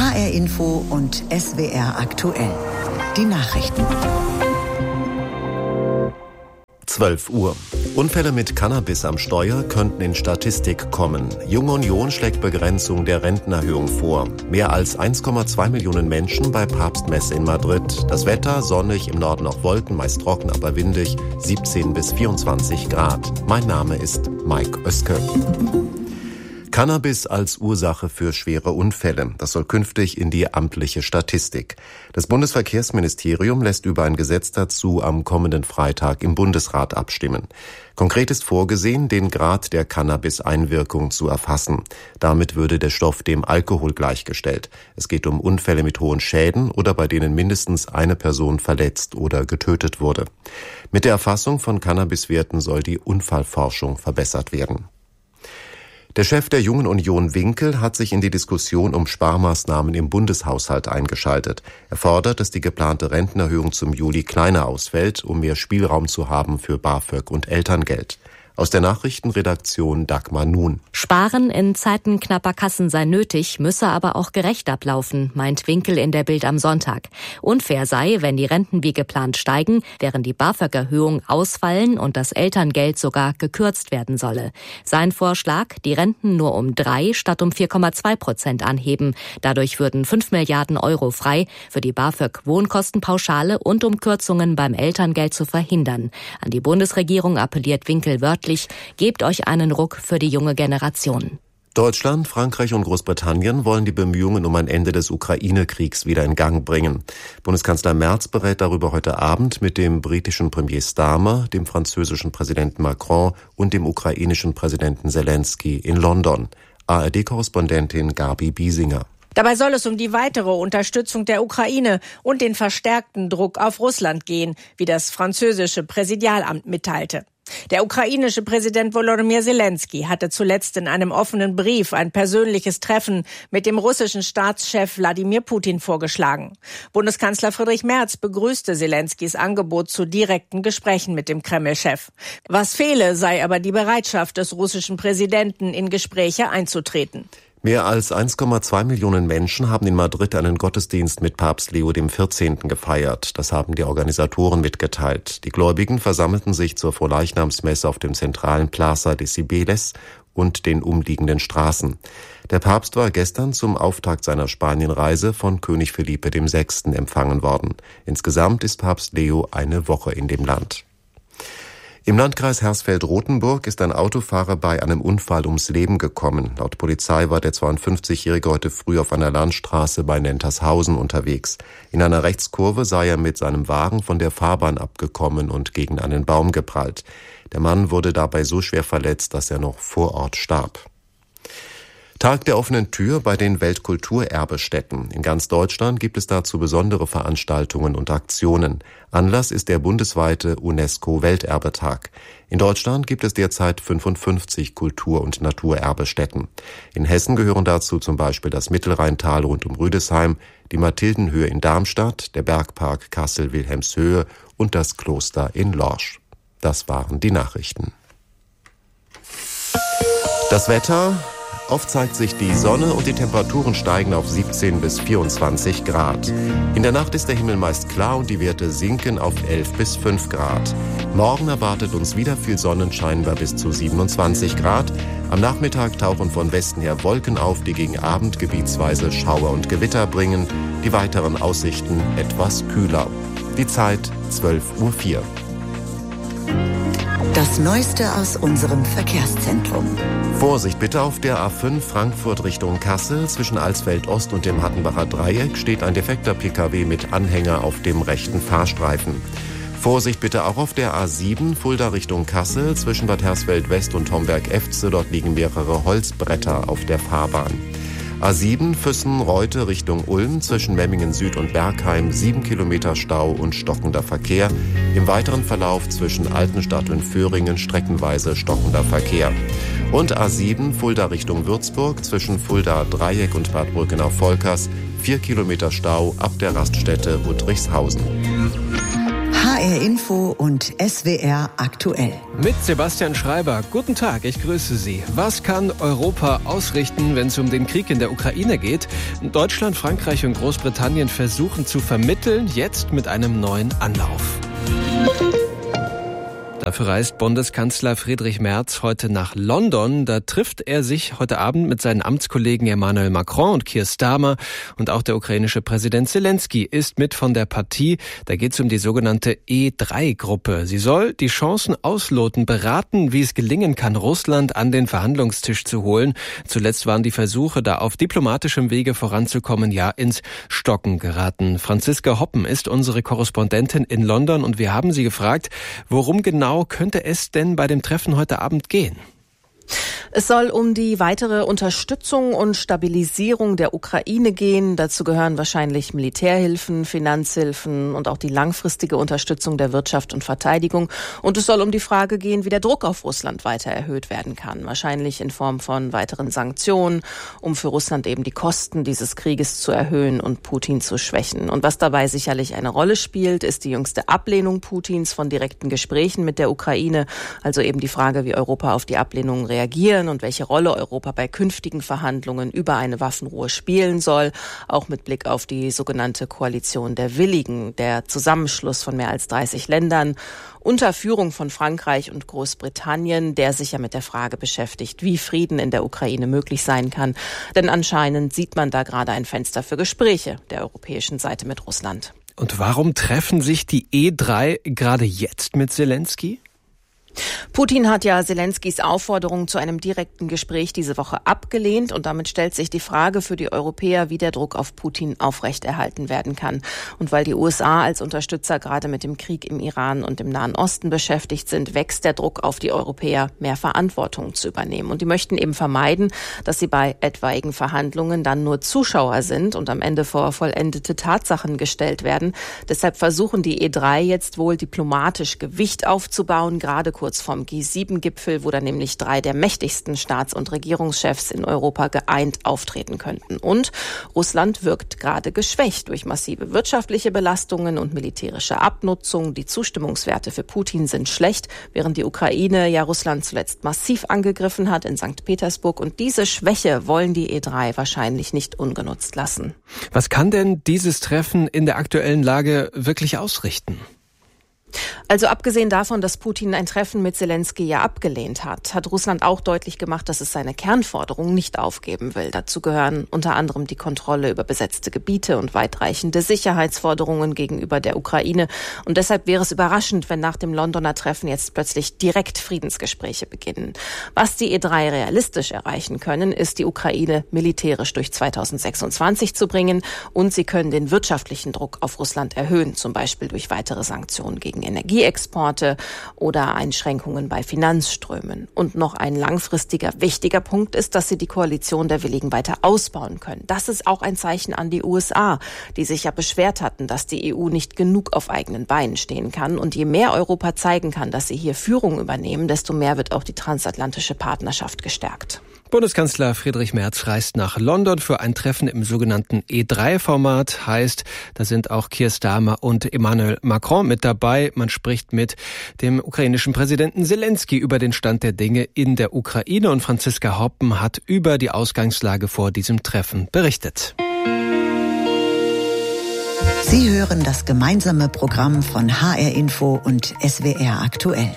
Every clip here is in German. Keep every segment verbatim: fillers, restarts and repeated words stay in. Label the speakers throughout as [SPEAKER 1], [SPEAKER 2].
[SPEAKER 1] H R Info und S W R aktuell. Die Nachrichten.
[SPEAKER 2] zwölf Uhr. Unfälle mit Cannabis am Steuer könnten in Statistik kommen. Junge Union schlägt Begrenzung der Rentenerhöhung vor. Mehr als eins Komma zwei Millionen Menschen bei Papstmesse in Madrid. Das Wetter sonnig, im Norden noch Wolken, meist trocken, aber windig, siebzehn bis vierundzwanzig Grad. Mein Name ist Mike Oeske. Cannabis als Ursache für schwere Unfälle. Das soll künftig in die amtliche Statistik. Das Bundesverkehrsministerium lässt über ein Gesetz dazu am kommenden Freitag im Bundesrat abstimmen. Konkret ist vorgesehen, den Grad der Cannabis-Einwirkung zu erfassen. Damit würde der Stoff dem Alkohol gleichgestellt. Es geht um Unfälle mit hohen Schäden oder bei denen mindestens eine Person verletzt oder getötet wurde. Mit der Erfassung von Cannabiswerten soll die Unfallforschung verbessert werden. Der Chef der Jungen Union Winkel hat sich in die Diskussion um Sparmaßnahmen im Bundeshaushalt eingeschaltet. Er fordert, dass die geplante Rentenerhöhung zum Juli kleiner ausfällt, um mehr Spielraum zu haben für BAföG und Elterngeld. Aus der Nachrichtenredaktion Dagmar Nun.
[SPEAKER 3] Sparen in Zeiten knapper Kassen sei nötig, müsse aber auch gerecht ablaufen, meint Winkel in der Bild am Sonntag. Unfair sei, wenn die Renten wie geplant steigen, während die BAföG-Erhöhung ausfallen und das Elterngeld sogar gekürzt werden solle. Sein Vorschlag, die Renten nur um drei statt um vier Komma zwei Prozent anheben. Dadurch würden fünf Milliarden Euro frei für die BAföG-Wohnkostenpauschale und um Kürzungen beim Elterngeld zu verhindern. An die Bundesregierung appelliert Winkel wörtlich: Gebt euch einen Ruck für die junge Generation.
[SPEAKER 2] Deutschland, Frankreich und Großbritannien wollen die Bemühungen um ein Ende des Ukraine-Kriegs wieder in Gang bringen. Bundeskanzler Merz berät darüber heute Abend mit dem britischen Premier Starmer, dem französischen Präsidenten Macron und dem ukrainischen Präsidenten Zelensky in London. A R D-Korrespondentin Gabi Biesinger.
[SPEAKER 4] Dabei soll es um die weitere Unterstützung der Ukraine und den verstärkten Druck auf Russland gehen, wie das französische Präsidialamt mitteilte. Der ukrainische Präsident Volodymyr Zelensky hatte zuletzt in einem offenen Brief ein persönliches Treffen mit dem russischen Staatschef Wladimir Putin vorgeschlagen. Bundeskanzler Friedrich Merz begrüßte Zelenskys Angebot zu direkten Gesprächen mit dem Kreml-Chef. Was fehle, sei aber die Bereitschaft des russischen Präsidenten, in Gespräche einzutreten.
[SPEAKER 2] Mehr als eins Komma zwei Millionen Menschen haben in Madrid einen Gottesdienst mit Papst Leo dem vierzehnten gefeiert. Das haben die Organisatoren mitgeteilt. Die Gläubigen versammelten sich zur Vorleichnamsmesse auf dem zentralen Plaza de Cibeles und den umliegenden Straßen. Der Papst war gestern zum Auftakt seiner Spanienreise von König Felipe der Sechste empfangen worden. Insgesamt ist Papst Leo eine Woche in dem Land. Im Landkreis Hersfeld-Rotenburg ist ein Autofahrer bei einem Unfall ums Leben gekommen. Laut Polizei war der zweiundfünfzigjährige heute früh auf einer Landstraße bei Nentershausen unterwegs. In einer Rechtskurve sei er mit seinem Wagen von der Fahrbahn abgekommen und gegen einen Baum geprallt. Der Mann wurde dabei so schwer verletzt, dass er noch vor Ort starb. Tag der offenen Tür bei den Weltkulturerbestätten. In ganz Deutschland gibt es dazu besondere Veranstaltungen und Aktionen. Anlass ist der bundesweite UNESCO-Welterbetag. In Deutschland gibt es derzeit fünfundfünfzig Kultur- und Naturerbestätten. In Hessen gehören dazu zum Beispiel das Mittelrheintal rund um Rüdesheim, die Mathildenhöhe in Darmstadt, der Bergpark Kassel-Wilhelmshöhe und das Kloster in Lorsch. Das waren die Nachrichten. Das Wetter: Oft zeigt sich die Sonne und die Temperaturen steigen auf siebzehn bis vierundzwanzig Grad. In der Nacht ist der Himmel meist klar und die Werte sinken auf elf bis fünf Grad. Morgen erwartet uns wieder viel Sonnenschein bei bis zu siebenundzwanzig Grad. Am Nachmittag tauchen von Westen her Wolken auf, die gegen Abend gebietsweise Schauer und Gewitter bringen. Die weiteren Aussichten etwas kühler. Die Zeit zwölf Uhr vier.
[SPEAKER 1] Das Neueste aus unserem Verkehrszentrum.
[SPEAKER 2] Vorsicht bitte, auf der A fünf Frankfurt Richtung Kassel. Zwischen Alsfeld-Ost und dem Hattenbacher Dreieck steht ein defekter P K W mit Anhänger auf dem rechten Fahrstreifen. Vorsicht bitte auch auf der A sieben Fulda Richtung Kassel. Zwischen Bad Hersfeld-West und Homberg-Efze. Dort liegen mehrere Holzbretter auf der Fahrbahn. A sieben Füssen-Reute Richtung Ulm, zwischen Memmingen Süd und Bergheim sieben Kilometer Stau und stockender Verkehr. Im weiteren Verlauf zwischen Altenstadt und Föhringen streckenweise stockender Verkehr. Und A sieben Fulda Richtung Würzburg, zwischen Fulda Dreieck und Bad Brückenau-Volkers vier Kilometer Stau ab der Raststätte Uttrichshausen.
[SPEAKER 1] H R Info und S W R aktuell.
[SPEAKER 5] Mit Sebastian Schreiber. Guten Tag, ich grüße Sie. Was kann Europa ausrichten, wenn es um den Krieg in der Ukraine geht? Deutschland, Frankreich und Großbritannien versuchen zu vermitteln, jetzt mit einem neuen Anlauf. Dafür reist Bundeskanzler Friedrich Merz heute nach London. Da trifft er sich heute Abend mit seinen Amtskollegen Emmanuel Macron und Keir Starmer. Und auch der ukrainische Präsident Zelensky ist mit von der Partie. Da geht es um die sogenannte E drei Gruppe. Sie soll die Chancen ausloten, beraten, wie es gelingen kann, Russland an den Verhandlungstisch zu holen. Zuletzt waren die Versuche, da auf diplomatischem Wege voranzukommen, ja ins Stocken geraten. Franziska Hoppen ist unsere Korrespondentin in London und wir haben sie gefragt, worum genau könnte es denn bei dem Treffen heute Abend gehen?
[SPEAKER 6] Es soll um die weitere Unterstützung und Stabilisierung der Ukraine gehen. Dazu gehören wahrscheinlich Militärhilfen, Finanzhilfen und auch die langfristige Unterstützung der Wirtschaft und Verteidigung. Und es soll um die Frage gehen, wie der Druck auf Russland weiter erhöht werden kann. Wahrscheinlich in Form von weiteren Sanktionen, um für Russland eben die Kosten dieses Krieges zu erhöhen und Putin zu schwächen. Und was dabei sicherlich eine Rolle spielt, ist die jüngste Ablehnung Putins von direkten Gesprächen mit der Ukraine. Also eben die Frage, wie Europa auf die Ablehnung reagieren und welche Rolle Europa bei künftigen Verhandlungen über eine Waffenruhe spielen soll, auch mit Blick auf die sogenannte Koalition der Willigen, der Zusammenschluss von mehr als dreißig Ländern unter Führung von Frankreich und Großbritannien, der sich ja mit der Frage beschäftigt, wie Frieden in der Ukraine möglich sein kann. Denn anscheinend sieht man da gerade ein Fenster für Gespräche der europäischen Seite mit Russland.
[SPEAKER 5] Und warum treffen sich die E drei gerade jetzt mit Zelensky?
[SPEAKER 6] Putin hat ja Zelenskys Aufforderung zu einem direkten Gespräch diese Woche abgelehnt und damit stellt sich die Frage für die Europäer, wie der Druck auf Putin aufrechterhalten werden kann. Und weil die U S A als Unterstützer gerade mit dem Krieg im Iran und im Nahen Osten beschäftigt sind, wächst der Druck auf die Europäer, mehr Verantwortung zu übernehmen. Und die möchten eben vermeiden, dass sie bei etwaigen Verhandlungen dann nur Zuschauer sind und am Ende vor vollendete Tatsachen gestellt werden. Deshalb versuchen die E drei jetzt wohl diplomatisch Gewicht aufzubauen, gerade kurz vorm G sieben Gipfel, wo dann nämlich drei der mächtigsten Staats- und Regierungschefs in Europa geeint auftreten könnten. Und Russland wirkt gerade geschwächt durch massive wirtschaftliche Belastungen und militärische Abnutzung. Die Zustimmungswerte für Putin sind schlecht, während die Ukraine ja Russland zuletzt massiv angegriffen hat in Sankt Petersburg. Und diese Schwäche wollen die E drei wahrscheinlich nicht ungenutzt lassen.
[SPEAKER 5] Was kann denn dieses Treffen in der aktuellen Lage wirklich ausrichten?
[SPEAKER 6] Also abgesehen davon, dass Putin ein Treffen mit Zelensky ja abgelehnt hat, hat Russland auch deutlich gemacht, dass es seine Kernforderungen nicht aufgeben will. Dazu gehören unter anderem die Kontrolle über besetzte Gebiete und weitreichende Sicherheitsforderungen gegenüber der Ukraine. Und deshalb wäre es überraschend, wenn nach dem Londoner Treffen jetzt plötzlich direkt Friedensgespräche beginnen. Was die E drei realistisch erreichen können, ist die Ukraine militärisch durch zweitausendsechsundzwanzig zu bringen und sie können den wirtschaftlichen Druck auf Russland erhöhen, zum Beispiel durch weitere Sanktionen gegen Energieexporte oder Einschränkungen bei Finanzströmen. Und noch ein langfristiger wichtiger Punkt ist, dass sie die Koalition der Willigen weiter ausbauen können. Das ist auch ein Zeichen an die U S A, die sich ja beschwert hatten, dass die E U nicht genug auf eigenen Beinen stehen kann. Und je mehr Europa zeigen kann, dass sie hier Führung übernehmen, desto mehr wird auch die transatlantische Partnerschaft gestärkt.
[SPEAKER 5] Bundeskanzler Friedrich Merz reist nach London für ein Treffen im sogenannten E drei Format. Heißt, da sind auch Keir Starmer und Emmanuel Macron mit dabei. Man spricht mit dem ukrainischen Präsidenten Zelensky über den Stand der Dinge in der Ukraine. Und Franziska Hoppen hat über die Ausgangslage vor diesem Treffen berichtet.
[SPEAKER 1] Sie hören das gemeinsame Programm von H R Info und S W R aktuell.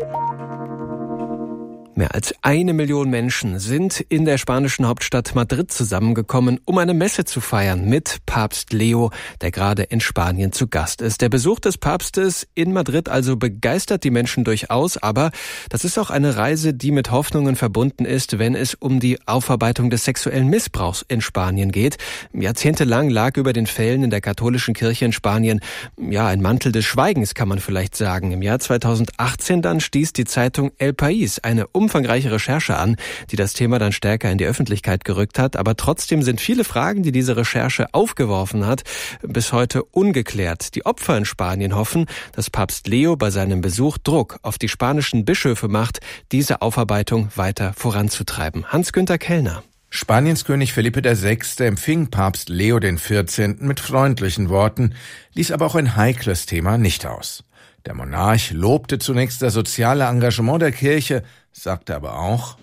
[SPEAKER 5] Mehr als eine Million Menschen sind in der spanischen Hauptstadt Madrid zusammengekommen, um eine Messe zu feiern mit Papst Leo, der gerade in Spanien zu Gast ist. Der Besuch des Papstes in Madrid also begeistert die Menschen durchaus, aber das ist auch eine Reise, die mit Hoffnungen verbunden ist, wenn es um die Aufarbeitung des sexuellen Missbrauchs in Spanien geht. Jahrzehntelang lag über den Fällen in der katholischen Kirche in Spanien ja ein Mantel des Schweigens, kann man vielleicht sagen. Im Jahr zweitausendachtzehn dann stieß die Zeitung El País eine umfangreiche Recherche an, die das Thema dann stärker in die Öffentlichkeit gerückt hat. Aber trotzdem sind viele Fragen, die diese Recherche aufgeworfen hat, bis heute ungeklärt. Die Opfer in Spanien hoffen, dass Papst Leo bei seinem Besuch Druck auf die spanischen Bischöfe macht, diese Aufarbeitung weiter voranzutreiben. Hans-Günther Kellner.
[SPEAKER 7] Spaniens König Felipe der Sechste empfing Papst Leo den vierzehnten mit freundlichen Worten, ließ aber auch ein heikles Thema nicht aus. Der Monarch lobte zunächst das soziale Engagement der Kirche, sagte aber auch: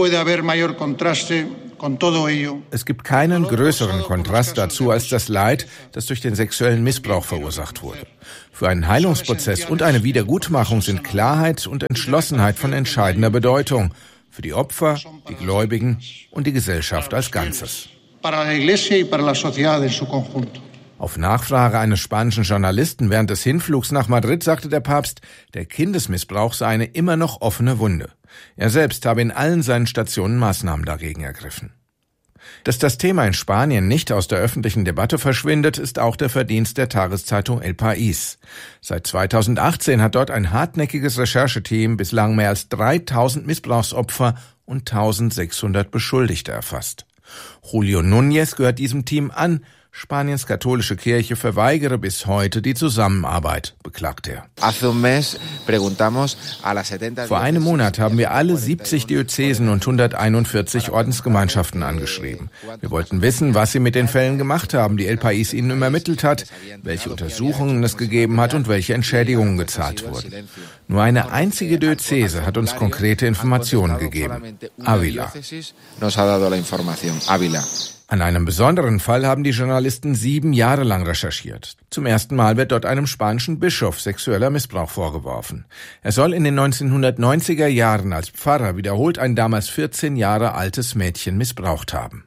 [SPEAKER 7] Es gibt keinen größeren Kontrast dazu als das Leid, das durch den sexuellen Missbrauch verursacht wurde. Für einen Heilungsprozess und eine Wiedergutmachung sind Klarheit und Entschlossenheit von entscheidender Bedeutung. Für die Opfer, die Gläubigen und die Gesellschaft als Ganzes. Auf Nachfrage eines spanischen Journalisten während des Hinflugs nach Madrid sagte der Papst, der Kindesmissbrauch sei eine immer noch offene Wunde. Er selbst habe in allen seinen Stationen Maßnahmen dagegen ergriffen. Dass das Thema in Spanien nicht aus der öffentlichen Debatte verschwindet, ist auch der Verdienst der Tageszeitung El País. Seit zweitausendachtzehn hat dort ein hartnäckiges Rechercheteam bislang mehr als dreitausend Missbrauchsopfer und eintausendsechshundert Beschuldigte erfasst. Julio Núñez gehört diesem Team an. Spaniens katholische Kirche verweigere bis heute die Zusammenarbeit, beklagt er. Vor einem Monat haben wir alle siebzig Diözesen und hunderteinundvierzig Ordensgemeinschaften angeschrieben. Wir wollten wissen, was sie mit den Fällen gemacht haben, die El País ihnen übermittelt hat, welche Untersuchungen es gegeben hat und welche Entschädigungen gezahlt wurden. Nur eine einzige Diözese hat uns konkrete Informationen gegeben: Ávila. An einem besonderen Fall haben die Journalisten sieben Jahre lang recherchiert. Zum ersten Mal wird dort einem spanischen Bischof sexueller Missbrauch vorgeworfen. Er soll in den neunzehnhundertneunziger Jahren als Pfarrer wiederholt ein damals vierzehn Jahre altes Mädchen missbraucht haben.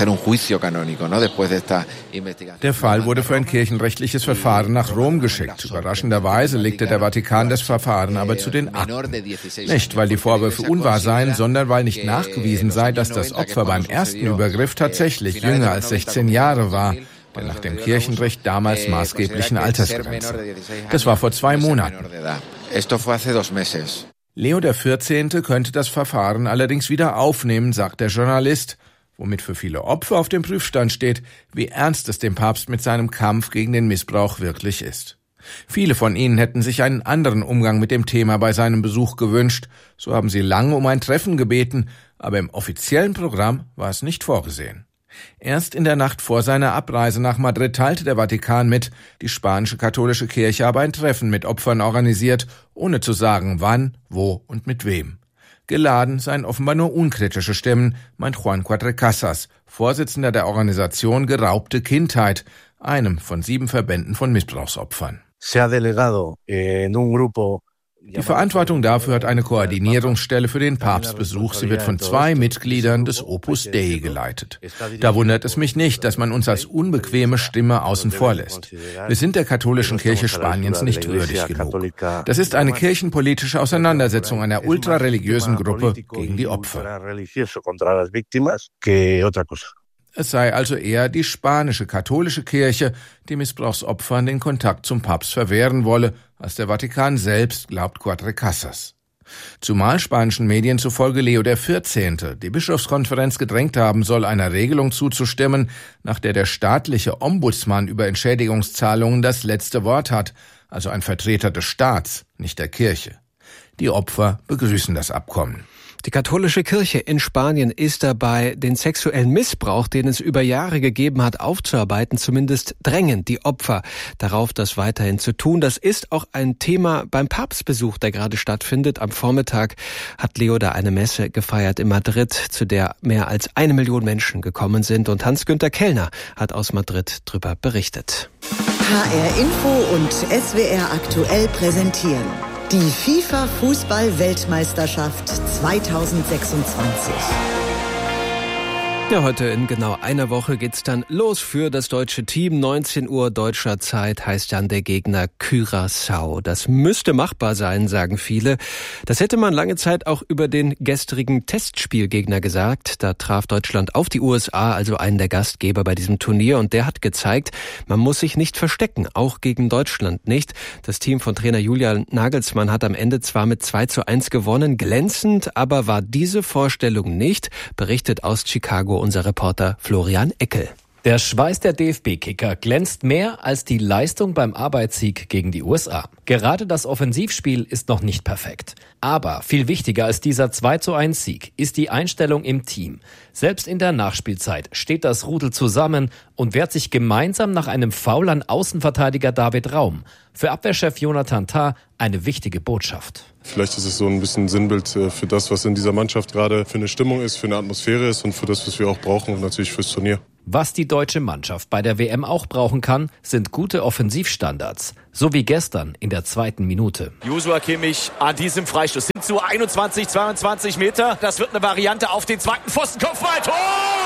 [SPEAKER 7] Der Fall wurde für ein kirchenrechtliches Verfahren nach Rom geschickt. Überraschenderweise legte der Vatikan das Verfahren aber zu den Akten. Nicht, weil die Vorwürfe unwahr seien, sondern weil nicht nachgewiesen sei, dass das Opfer beim ersten Übergriff tatsächlich jünger als sechzehn Jahre war, der nach dem Kirchenrecht damals maßgeblichen Altersgrenze. Das war vor zwei Monaten. Leo der vierzehnte könnte das Verfahren allerdings wieder aufnehmen, sagt der Journalist, womit für viele Opfer auf dem Prüfstand steht, wie ernst es dem Papst mit seinem Kampf gegen den Missbrauch wirklich ist. Viele von ihnen hätten sich einen anderen Umgang mit dem Thema bei seinem Besuch gewünscht. So haben sie lange um ein Treffen gebeten, aber im offiziellen Programm war es nicht vorgesehen. Erst in der Nacht vor seiner Abreise nach Madrid teilte der Vatikan mit, die spanische katholische Kirche habe ein Treffen mit Opfern organisiert, ohne zu sagen, wann, wo und mit wem. Geladen seien offenbar nur unkritische Stimmen, meint Juan Cuatrecasas, Vorsitzender der Organisation Geraubte Kindheit, einem von sieben Verbänden von Missbrauchsopfern. Die Verantwortung dafür hat eine Koordinierungsstelle für den Papstbesuch. Sie wird von zwei Mitgliedern des Opus Dei geleitet. Da wundert es mich nicht, dass man uns als unbequeme Stimme außen vor lässt. Wir sind der katholischen Kirche Spaniens nicht würdig genug. Das ist eine kirchenpolitische Auseinandersetzung einer ultrareligiösen Gruppe gegen die Opfer. Es sei also eher die spanische katholische Kirche, die Missbrauchsopfern den Kontakt zum Papst verwehren wolle, als der Vatikan selbst, glaubt Cuatrecasas. Zumal spanischen Medien zufolge Leo der vierzehnte die Bischofskonferenz gedrängt haben soll, einer Regelung zuzustimmen, nach der der staatliche Ombudsmann über Entschädigungszahlungen das letzte Wort hat, also ein Vertreter des Staats, nicht der Kirche. Die Opfer begrüßen das Abkommen.
[SPEAKER 5] Die katholische Kirche in Spanien ist dabei, den sexuellen Missbrauch, den es über Jahre gegeben hat, aufzuarbeiten, zumindest drängen die Opfer darauf, das weiterhin zu tun. Das ist auch ein Thema beim Papstbesuch, der gerade stattfindet. Am Vormittag hat Leo da eine Messe gefeiert in Madrid, zu der mehr als eine Million Menschen gekommen sind. Und Hans-Günther Kellner hat aus Madrid drüber berichtet.
[SPEAKER 1] H R Info und S W R aktuell präsentieren die FIFA-Fußball-Weltmeisterschaft zweitausendsechsundzwanzig.
[SPEAKER 5] Ja, heute in genau einer Woche geht's dann los für das deutsche Team. neunzehn Uhr deutscher Zeit heißt dann der Gegner Curaçao. Das müsste machbar sein, sagen viele. Das hätte man lange Zeit auch über den gestrigen Testspielgegner gesagt. Da traf Deutschland auf die U S A, also einen der Gastgeber bei diesem Turnier. Und der hat gezeigt, man muss sich nicht verstecken, auch gegen Deutschland nicht. Das Team von Trainer Julian Nagelsmann hat am Ende zwar mit zwei zu eins gewonnen, glänzend, aber war diese Vorstellung nicht, berichtet aus Chicago unser Reporter Florian Eckel.
[SPEAKER 8] Der Schweiß der D F B-Kicker glänzt mehr als die Leistung beim Arbeitssieg gegen die U S A. Gerade das Offensivspiel ist noch nicht perfekt. Aber viel wichtiger als dieser zwei zu eins Sieg ist die Einstellung im Team. Selbst in der Nachspielzeit steht das Rudel zusammen und wehrt sich gemeinsam nach einem Foul an Außenverteidiger David Raum. Für Abwehrchef Jonathan Tah eine wichtige Botschaft.
[SPEAKER 9] Vielleicht ist es so ein bisschen Sinnbild für das, was in dieser Mannschaft gerade für eine Stimmung ist, für eine Atmosphäre ist und für das, was wir auch brauchen und natürlich fürs Turnier.
[SPEAKER 8] Was die deutsche Mannschaft bei der W M auch brauchen kann, sind gute Offensivstandards. So wie gestern in der zweiten Minute.
[SPEAKER 10] Joshua Kimmich an diesem Freistoß sind zu einundzwanzig, zweiundzwanzig Meter. Das wird eine Variante auf den zweiten Pfosten. Kopfball, Tor!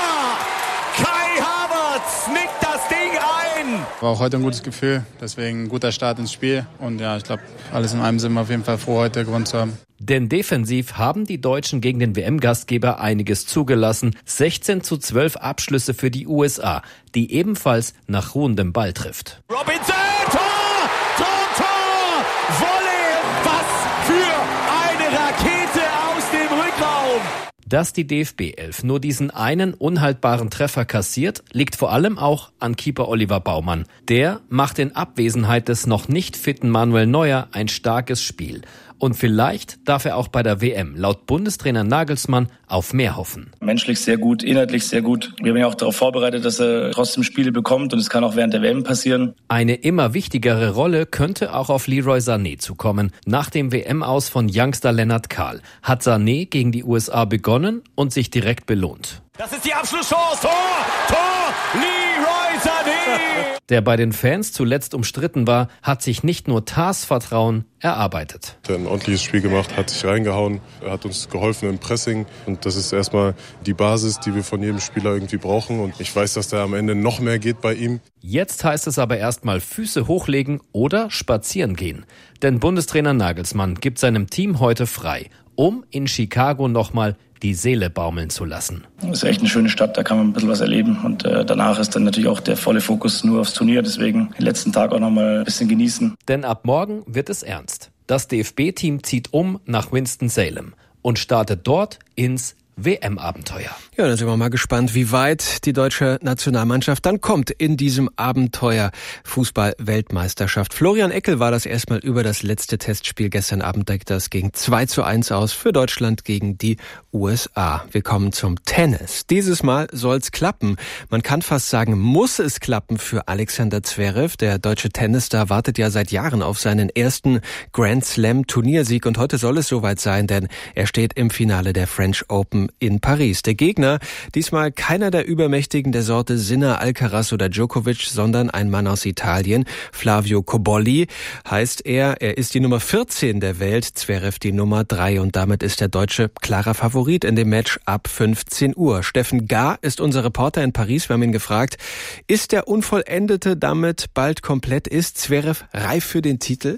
[SPEAKER 10] Kai Havertz nickt das Ding ein.
[SPEAKER 11] War auch heute ein gutes Gefühl, deswegen ein guter Start ins Spiel. Und ja, ich glaube, alles in allem sind wir auf jeden Fall froh, heute gewonnen zu haben.
[SPEAKER 8] Denn defensiv haben die Deutschen gegen den W M-Gastgeber einiges zugelassen. sechzehn zu zwölf Abschlüsse für die U S A, die ebenfalls nach ruhendem Ball trifft.
[SPEAKER 10] Robinson, Tor! Tor, Tor! Volley! Was für eine Rakete aus dem Rückraum!
[SPEAKER 8] Dass die D F B-Elf nur diesen einen unhaltbaren Treffer kassiert, liegt vor allem auch an Keeper Oliver Baumann. Der macht in Abwesenheit des noch nicht fitten Manuel Neuer ein starkes Spiel. Und vielleicht darf er auch bei der W M laut Bundestrainer Nagelsmann auf mehr hoffen.
[SPEAKER 12] Menschlich sehr gut, inhaltlich sehr gut. Wir haben ja auch darauf vorbereitet, dass er trotzdem Spiele bekommt und es kann auch während der W M passieren.
[SPEAKER 8] Eine immer wichtigere Rolle könnte auch auf Leroy Sané zukommen. Nach dem W M-Aus von Youngster Lennart Kahl hat Sané gegen die U S A begonnen und sich direkt belohnt.
[SPEAKER 10] Das ist die Abschlusschance. Tor! Tor! Leroy Sané!
[SPEAKER 8] Der bei den Fans zuletzt umstritten war, hat sich nicht nur Tahs Vertrauen erarbeitet.
[SPEAKER 9] Er hat ein ordentliches Spiel gemacht, hat sich reingehauen, er hat uns geholfen im Pressing. Und das ist erstmal die Basis, die wir von jedem Spieler irgendwie brauchen. Und ich weiß, dass da am Ende noch mehr geht bei ihm.
[SPEAKER 8] Jetzt heißt es aber erstmal Füße hochlegen oder spazieren gehen. Denn Bundestrainer Nagelsmann gibt seinem Team heute frei, um in Chicago nochmal die Seele baumeln zu lassen.
[SPEAKER 12] Das ist echt eine schöne Stadt, da kann man ein bisschen was erleben. Und äh, danach ist dann natürlich auch der volle Fokus nur aufs Turnier. Deswegen den letzten Tag auch nochmal ein bisschen genießen.
[SPEAKER 8] Denn ab morgen wird es ernst. Das D F B-Team zieht um nach Winston-Salem und startet dort ins W M-Abenteuer.
[SPEAKER 5] Ja, dann sind wir mal gespannt, wie weit die deutsche Nationalmannschaft dann kommt in diesem Abenteuer Fußball-Weltmeisterschaft. Florian Eckel war das erstmal über das letzte Testspiel. Gestern Abend deckt das gegen zwei zu eins aus für Deutschland gegen die U S A. Wir kommen zum Tennis. Dieses Mal soll's klappen. Man kann fast sagen, muss es klappen für Alexander Zverev. Der deutsche Tennisstar wartet ja seit Jahren auf seinen ersten Grand Slam Turniersieg und heute soll es soweit sein, denn er steht im Finale der French Open in Paris. Der Gegner, diesmal keiner der Übermächtigen der Sorte Sinner, Alcaraz oder Djokovic, sondern ein Mann aus Italien, Flavio Cobolli heißt er. Er ist die Nummer vierzehn der Welt, Zverev die Nummer drei und damit ist der Deutsche klarer Favorit in dem Match ab fünfzehn Uhr. Steffen Gahr ist unser Reporter in Paris. Wir haben ihn gefragt, ist der Unvollendete damit bald komplett? Ist Zverev reif für den Titel?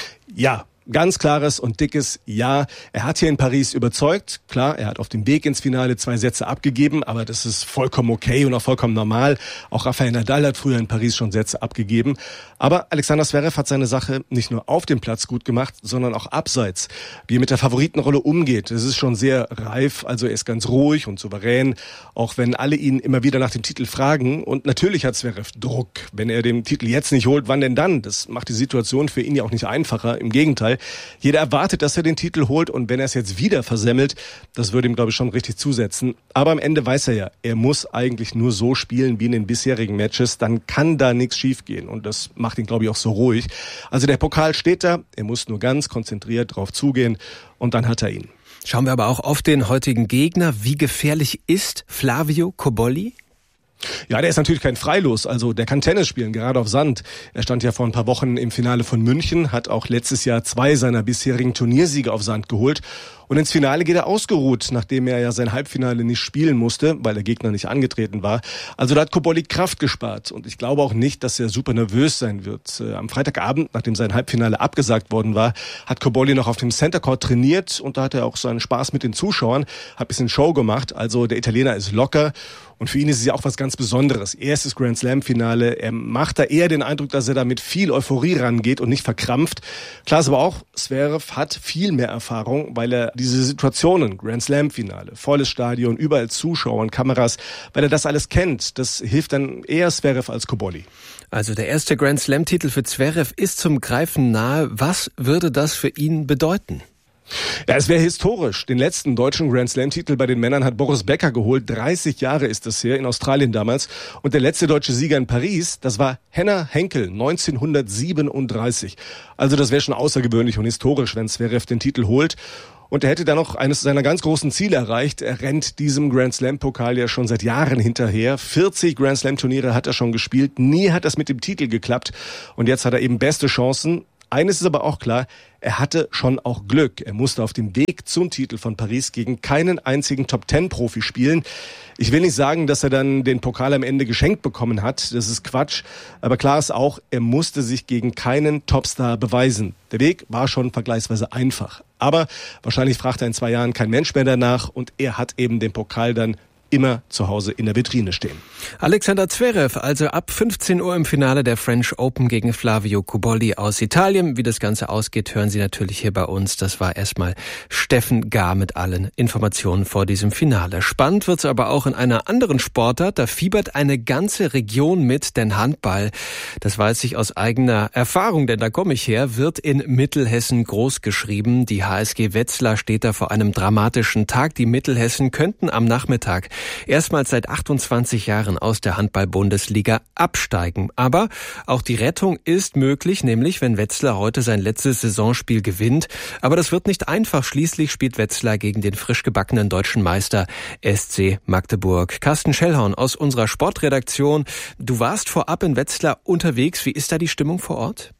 [SPEAKER 13] Ja. Ganz klares und dickes Ja. Er hat hier in Paris überzeugt. Klar, er hat auf dem Weg ins Finale zwei Sätze abgegeben, aber das ist vollkommen okay und auch vollkommen normal. Auch Rafael Nadal hat früher in Paris schon Sätze abgegeben. Aber Alexander Zverev hat seine Sache nicht nur auf dem Platz gut gemacht, sondern auch abseits. Wie er mit der Favoritenrolle umgeht, das ist schon sehr reif. Also er ist ganz ruhig und souverän, auch wenn alle ihn immer wieder nach dem Titel fragen. Und natürlich hat Zverev Druck. Wenn er den Titel jetzt nicht holt, wann denn dann? Das macht die Situation für ihn ja auch nicht einfacher. Im Gegenteil. Jeder erwartet, dass er den Titel holt und wenn er es jetzt wieder versemmelt, das würde ihm, glaube ich, schon richtig zusetzen. Aber am Ende weiß er ja, er muss eigentlich nur so spielen wie in den bisherigen Matches, dann kann da nichts schiefgehen und das macht ihn, glaube ich, auch so ruhig. Also der Pokal steht da, er muss nur ganz konzentriert drauf zugehen und dann hat er ihn.
[SPEAKER 5] Schauen wir aber auch auf den heutigen Gegner. Wie gefährlich ist Flavio Cobolli?
[SPEAKER 13] Ja, der ist natürlich kein Freilos, also der kann Tennis spielen, gerade auf Sand. Er stand ja vor ein paar Wochen im Finale von München, hat auch letztes Jahr zwei seiner bisherigen Turniersiege auf Sand geholt. Und ins Finale geht er ausgeruht, nachdem er ja sein Halbfinale nicht spielen musste, weil der Gegner nicht angetreten war. Also da hat Cobolli Kraft gespart und ich glaube auch nicht, dass er super nervös sein wird. Am Freitagabend, nachdem sein Halbfinale abgesagt worden war, hat Cobolli noch auf dem Center Court trainiert und da hat er auch seinen Spaß mit den Zuschauern, hat ein bisschen Show gemacht. Also der Italiener ist locker. Und für ihn ist es ja auch was ganz Besonderes. Erstes Grand Slam-Finale. Er macht da eher den Eindruck, dass er da mit viel Euphorie rangeht und nicht verkrampft. Klar ist aber auch, Zverev hat viel mehr Erfahrung, weil er diese Situationen, Grand Slam-Finale, volles Stadion, überall Zuschauer und Kameras, weil er das alles kennt, das hilft dann eher Zverev als Cobolli.
[SPEAKER 5] Also der erste Grand Slam-Titel für Zverev ist zum Greifen nahe. Was würde das für ihn bedeuten?
[SPEAKER 13] Ja, es wäre historisch. Den letzten deutschen Grand Slam-Titel bei den Männern hat Boris Becker geholt. dreißig Jahre ist das her, in Australien damals. Und der letzte deutsche Sieger in Paris, das war Henner Henkel, neunzehnhundertsiebenunddreißig. Also das wäre schon außergewöhnlich und historisch, wenn Zverev den Titel holt. Und er hätte dann noch eines seiner ganz großen Ziele erreicht. Er rennt diesem Grand Slam-Pokal ja schon seit Jahren hinterher. vierzig Grand Slam-Turniere hat er schon gespielt. Nie hat das mit dem Titel geklappt. Und jetzt hat er eben beste Chancen. Eines ist aber auch klar, er hatte schon auch Glück. Er musste auf dem Weg zum Titel von Paris gegen keinen einzigen Top-Ten-Profi spielen. Ich will nicht sagen, dass er dann den Pokal am Ende geschenkt bekommen hat. Das ist Quatsch. Aber klar ist auch, er musste sich gegen keinen Topstar beweisen. Der Weg war schon vergleichsweise einfach. Aber wahrscheinlich fragt er in zwei Jahren kein Mensch mehr danach. Und er hat eben den Pokal dann immer zu Hause in der Vitrine stehen.
[SPEAKER 5] Alexander Zverev, also ab fünfzehn Uhr im Finale der French Open gegen Flavio Cobolli aus Italien. Wie das Ganze ausgeht, hören Sie natürlich hier bei uns. Das war erstmal Steffen Gahr mit allen Informationen vor diesem Finale. Spannend wird's aber auch in einer anderen Sportart. Da fiebert eine ganze Region mit, denn Handball, das weiß ich aus eigener Erfahrung, denn da komme ich her, wird in Mittelhessen großgeschrieben. Die H S G Wetzlar steht da vor einem dramatischen Tag. Die Mittelhessen könnten am Nachmittag erstmals seit achtundzwanzig Jahren aus der Handball-Bundesliga absteigen. Aber auch die Rettung ist möglich, nämlich wenn Wetzlar heute sein letztes Saisonspiel gewinnt. Aber das wird nicht einfach. Schließlich spielt Wetzlar gegen den frisch gebackenen deutschen Meister S C Magdeburg. Carsten Schellhorn aus unserer Sportredaktion. Du warst vorab in Wetzlar unterwegs. Wie ist da die Stimmung vor Ort?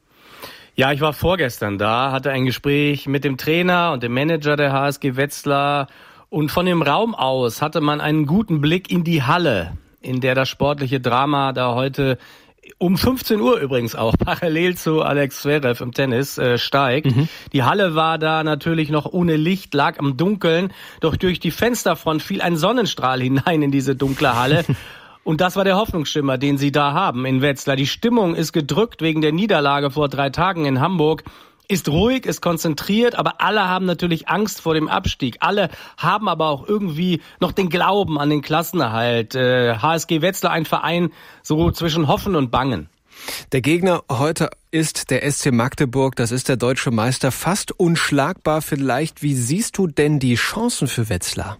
[SPEAKER 14] Ja, ich war vorgestern da, hatte ein Gespräch mit dem Trainer und dem Manager der H S G Wetzlar. Und von dem Raum aus hatte man einen guten Blick in die Halle, in der das sportliche Drama da heute um fünfzehn Uhr übrigens auch parallel zu Alex Zverev im Tennis äh, steigt. Mhm. Die Halle war da natürlich noch ohne Licht, lag im Dunkeln, doch durch die Fensterfront fiel ein Sonnenstrahl hinein in diese dunkle Halle. Und das war der Hoffnungsschimmer, den sie da haben in Wetzlar. Die Stimmung ist gedrückt wegen der Niederlage vor drei Tagen in Hamburg. Ist ruhig, ist konzentriert, aber alle haben natürlich Angst vor dem Abstieg. Alle haben aber auch irgendwie noch den Glauben an den Klassenerhalt. Äh, H S G Wetzlar, ein Verein so zwischen Hoffen und Bangen.
[SPEAKER 5] Der Gegner heute ist der S C Magdeburg, das ist der deutsche Meister, fast unschlagbar vielleicht. Wie siehst du denn die Chancen für Wetzlar?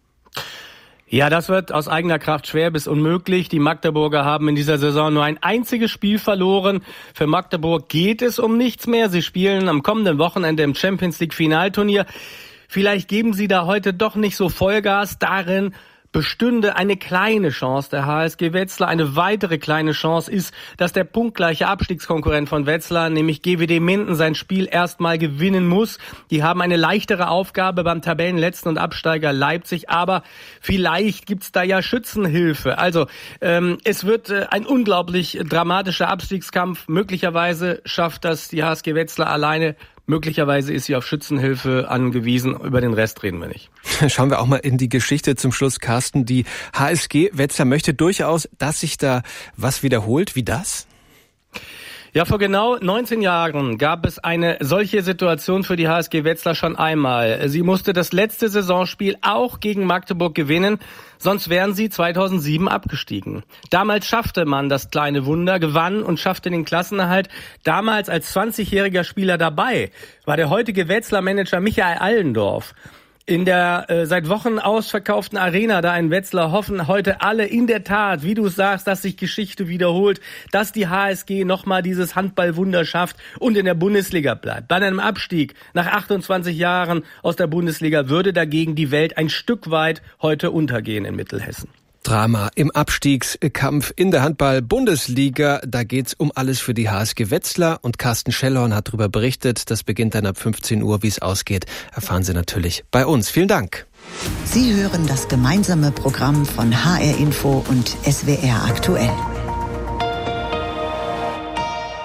[SPEAKER 14] Ja, das wird aus eigener Kraft schwer bis unmöglich. Die Magdeburger haben in dieser Saison nur ein einziges Spiel verloren. Für Magdeburg geht es um nichts mehr. Sie spielen am kommenden Wochenende im Champions League Finalturnier. Vielleicht geben sie da heute doch nicht so Vollgas. Darin bestünde eine kleine Chance der H S G Wetzlar. Eine weitere kleine Chance ist, dass der punktgleiche Abstiegskonkurrent von Wetzlar, nämlich G W D Minden, sein Spiel erstmal gewinnen muss. Die haben eine leichtere Aufgabe beim Tabellenletzten und Absteiger Leipzig, aber vielleicht gibt's da ja Schützenhilfe. Also ähm, es wird äh, ein unglaublich dramatischer Abstiegskampf. Möglicherweise schafft das die H S G Wetzlar alleine. Möglicherweise ist sie auf Schützenhilfe angewiesen. Über den Rest reden wir nicht.
[SPEAKER 5] Schauen wir auch mal in die Geschichte zum Schluss, Carsten. Die H S G Wetzlar möchte durchaus, dass sich da was wiederholt. Wie das?
[SPEAKER 14] Ja, vor genau neunzehn Jahren gab es eine solche Situation für die H S G Wetzlar schon einmal. Sie musste das letzte Saisonspiel auch gegen Magdeburg gewinnen, sonst wären sie zweitausendsieben abgestiegen. Damals schaffte man das kleine Wunder, gewann und schaffte den Klassenerhalt. Damals als zwanzigjähriger Spieler dabei war der heutige Wetzlar-Manager Michael Allendorf. In der äh, seit Wochen ausverkauften Arena da in Wetzlar hoffen heute alle in der Tat, wie du sagst, dass sich Geschichte wiederholt, dass die H S G nochmal dieses Handballwunder schafft und in der Bundesliga bleibt. Bei einem Abstieg nach achtundzwanzig Jahren aus der Bundesliga würde dagegen die Welt ein Stück weit heute untergehen in Mittelhessen.
[SPEAKER 5] Drama im Abstiegskampf in der Handball-Bundesliga. Da geht's um alles für die H S G Wetzlar und Carsten Schellhorn hat darüber berichtet. Das beginnt dann ab fünfzehn Uhr. Wie es ausgeht, erfahren Sie natürlich bei uns. Vielen Dank.
[SPEAKER 1] Sie hören das gemeinsame Programm von H R Info und S W R aktuell.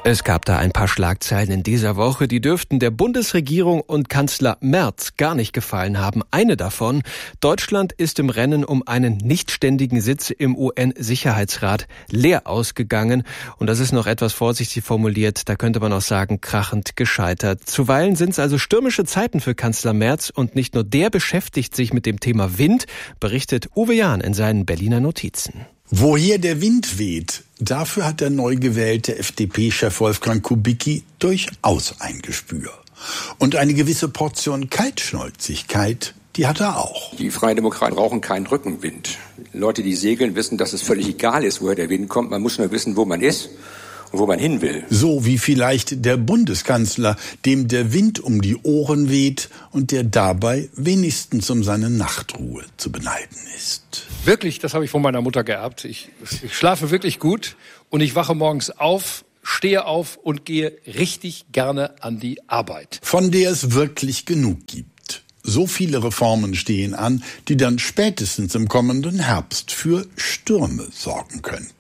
[SPEAKER 5] Es gab da ein paar Schlagzeilen in dieser Woche, die dürften der Bundesregierung und Kanzler Merz gar nicht gefallen haben. Eine davon: Deutschland ist im Rennen um einen nichtständigen Sitz im U N-Sicherheitsrat leer ausgegangen. Und das ist noch etwas vorsichtig formuliert, da könnte man auch sagen, krachend gescheitert. Zuweilen sind es also stürmische Zeiten für Kanzler Merz und nicht nur der beschäftigt sich mit dem Thema Wind, berichtet Uwe Jahn in seinen Berliner Notizen.
[SPEAKER 15] Woher der Wind weht, dafür hat der neu gewählte F D P-Chef Wolfgang Kubicki durchaus ein Gespür. Und eine gewisse Portion Kaltschnäuzigkeit, die hat er auch.
[SPEAKER 16] Die Freien Demokraten brauchen keinen Rückenwind. Leute, die segeln, wissen, dass es völlig egal ist, woher der Wind kommt. Man muss nur wissen, wo man ist und wo man hin will.
[SPEAKER 15] So wie vielleicht der Bundeskanzler, dem der Wind um die Ohren weht und der dabei wenigstens um seine Nachtruhe zu beneiden ist.
[SPEAKER 17] Wirklich, das habe ich von meiner Mutter geerbt. Ich, ich schlafe wirklich gut und ich wache morgens auf, stehe auf und gehe richtig gerne an die Arbeit.
[SPEAKER 15] Von der es wirklich genug gibt. So viele Reformen stehen an, die dann spätestens im kommenden Herbst für Stürme sorgen könnten.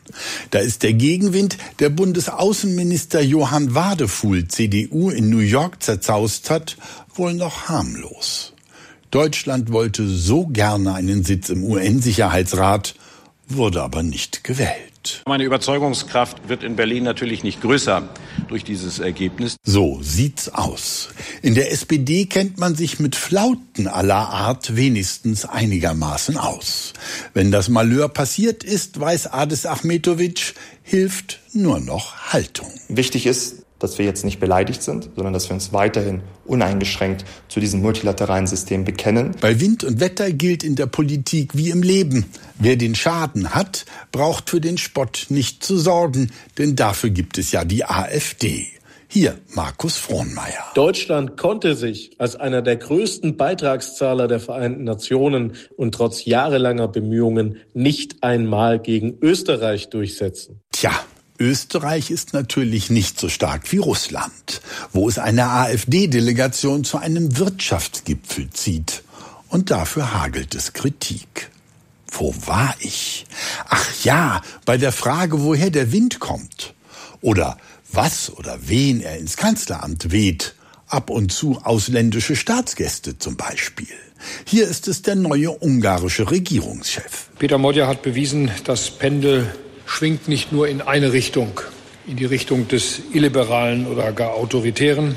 [SPEAKER 15] Da ist der Gegenwind, der Bundesaußenminister Johann Wadefuhl, C D U, in New York zerzaust hat, wohl noch harmlos. Deutschland wollte so gerne einen Sitz im U N-Sicherheitsrat, wurde aber nicht gewählt.
[SPEAKER 18] Meine Überzeugungskraft wird in Berlin natürlich nicht größer durch dieses Ergebnis.
[SPEAKER 15] So sieht's aus. In der S P D kennt man sich mit Flauten aller Art wenigstens einigermaßen aus. Wenn das Malheur passiert ist, weiß Adis Ahmetovic, hilft nur noch Haltung.
[SPEAKER 19] Wichtig ist, dass wir jetzt nicht beleidigt sind, sondern dass wir uns weiterhin uneingeschränkt zu diesem multilateralen System bekennen.
[SPEAKER 15] Bei Wind und Wetter gilt in der Politik wie im Leben: Wer den Schaden hat, braucht für den Spott nicht zu sorgen, denn dafür gibt es ja die AfD. Hier Markus Frohnmeier.
[SPEAKER 20] Deutschland konnte sich als einer der größten Beitragszahler der Vereinten Nationen und trotz jahrelanger Bemühungen nicht einmal gegen Österreich durchsetzen.
[SPEAKER 15] Tja, Österreich ist natürlich nicht so stark wie Russland, wo es eine AfD-Delegation zu einem Wirtschaftsgipfel zieht. Und dafür hagelt es Kritik. Wo war ich? Ach ja, bei der Frage, woher der Wind kommt. Oder was oder wen er ins Kanzleramt weht. Ab und zu ausländische Staatsgäste zum Beispiel. Hier ist es der neue ungarische Regierungschef.
[SPEAKER 21] Peter Modja hat bewiesen, das Pendel schwingt nicht nur in eine Richtung, in die Richtung des Illiberalen oder gar Autoritären.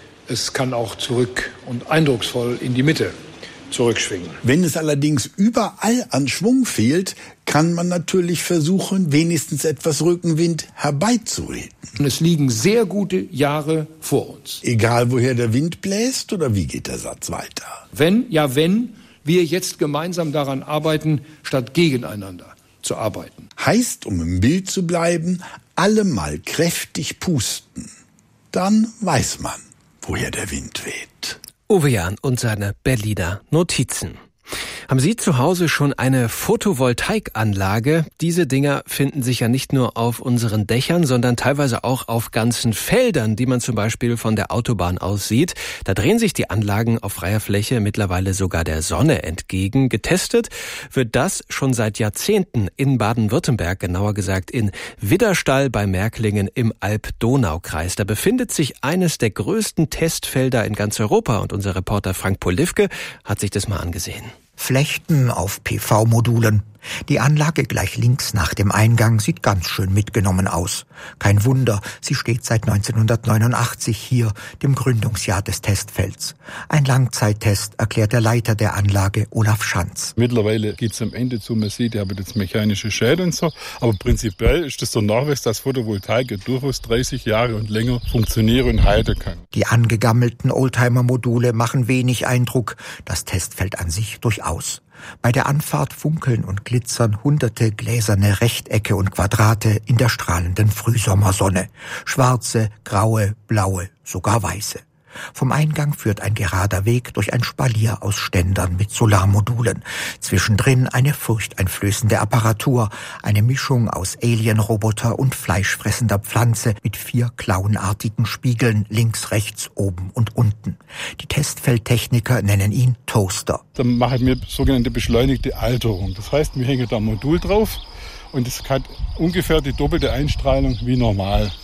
[SPEAKER 21] Es kann auch zurück und eindrucksvoll in die Mitte zurückschwingen.
[SPEAKER 15] Wenn es allerdings überall an Schwung fehlt, kann man natürlich versuchen, wenigstens etwas Rückenwind herbeizureden.
[SPEAKER 21] Es liegen sehr gute Jahre vor uns.
[SPEAKER 15] Egal woher der Wind bläst, oder wie geht der Satz weiter?
[SPEAKER 21] Wenn, ja wenn, wir jetzt gemeinsam daran arbeiten, statt gegeneinander zu arbeiten.
[SPEAKER 15] Heißt, um im Bild zu bleiben, alle mal kräftig pusten. Dann weiß man, woher der Wind weht.
[SPEAKER 5] Uwe Jahn und seine Berliner Notizen. Haben Sie zu Hause schon eine Photovoltaikanlage? Diese Dinger finden sich ja nicht nur auf unseren Dächern, sondern teilweise auch auf ganzen Feldern, die man zum Beispiel von der Autobahn aus sieht. Da drehen sich die Anlagen auf freier Fläche mittlerweile sogar der Sonne entgegen. Getestet wird das schon seit Jahrzehnten in Baden-Württemberg, genauer gesagt in Widderstall bei Märklingen im Alb-Donau-Kreis. Da befindet sich eines der größten Testfelder in ganz Europa und unser Reporter Frank Polivke hat sich das mal angesehen.
[SPEAKER 22] Flechten auf P V-Modulen. Die Anlage gleich links nach dem Eingang sieht ganz schön mitgenommen aus. Kein Wunder, sie steht seit neunzehnhundertneunundachtzig hier, dem Gründungsjahr des Testfelds. Ein Langzeittest, erklärt der Leiter der Anlage, Olaf Schanz.
[SPEAKER 23] Mittlerweile geht's am Ende zu, man sieht, ihr habt jetzt mechanische Schäden und so, aber prinzipiell ist das so ein Nachweis, dass Photovoltaik ja durchaus dreißig Jahre und länger funktionieren und halten kann.
[SPEAKER 22] Die angegammelten Oldtimer-Module machen wenig Eindruck, das Testfeld an sich durchaus. Bei der Anfahrt funkeln und glitzern hunderte gläserne Rechtecke und Quadrate in der strahlenden Frühsommersonne. Schwarze, graue, blaue, sogar weiße. Vom Eingang führt ein gerader Weg durch ein Spalier aus Ständern mit Solarmodulen. Zwischendrin eine furchteinflößende Apparatur, eine Mischung aus Alien-Roboter und fleischfressender Pflanze mit vier klauenartigen Spiegeln links, rechts, oben und unten. Die Testfeldtechniker nennen ihn Toaster.
[SPEAKER 23] Dann machen wir sogenannte beschleunigte Alterung. Das heißt, wir hängen da ein Modul drauf und es hat ungefähr die doppelte Einstrahlung wie normal.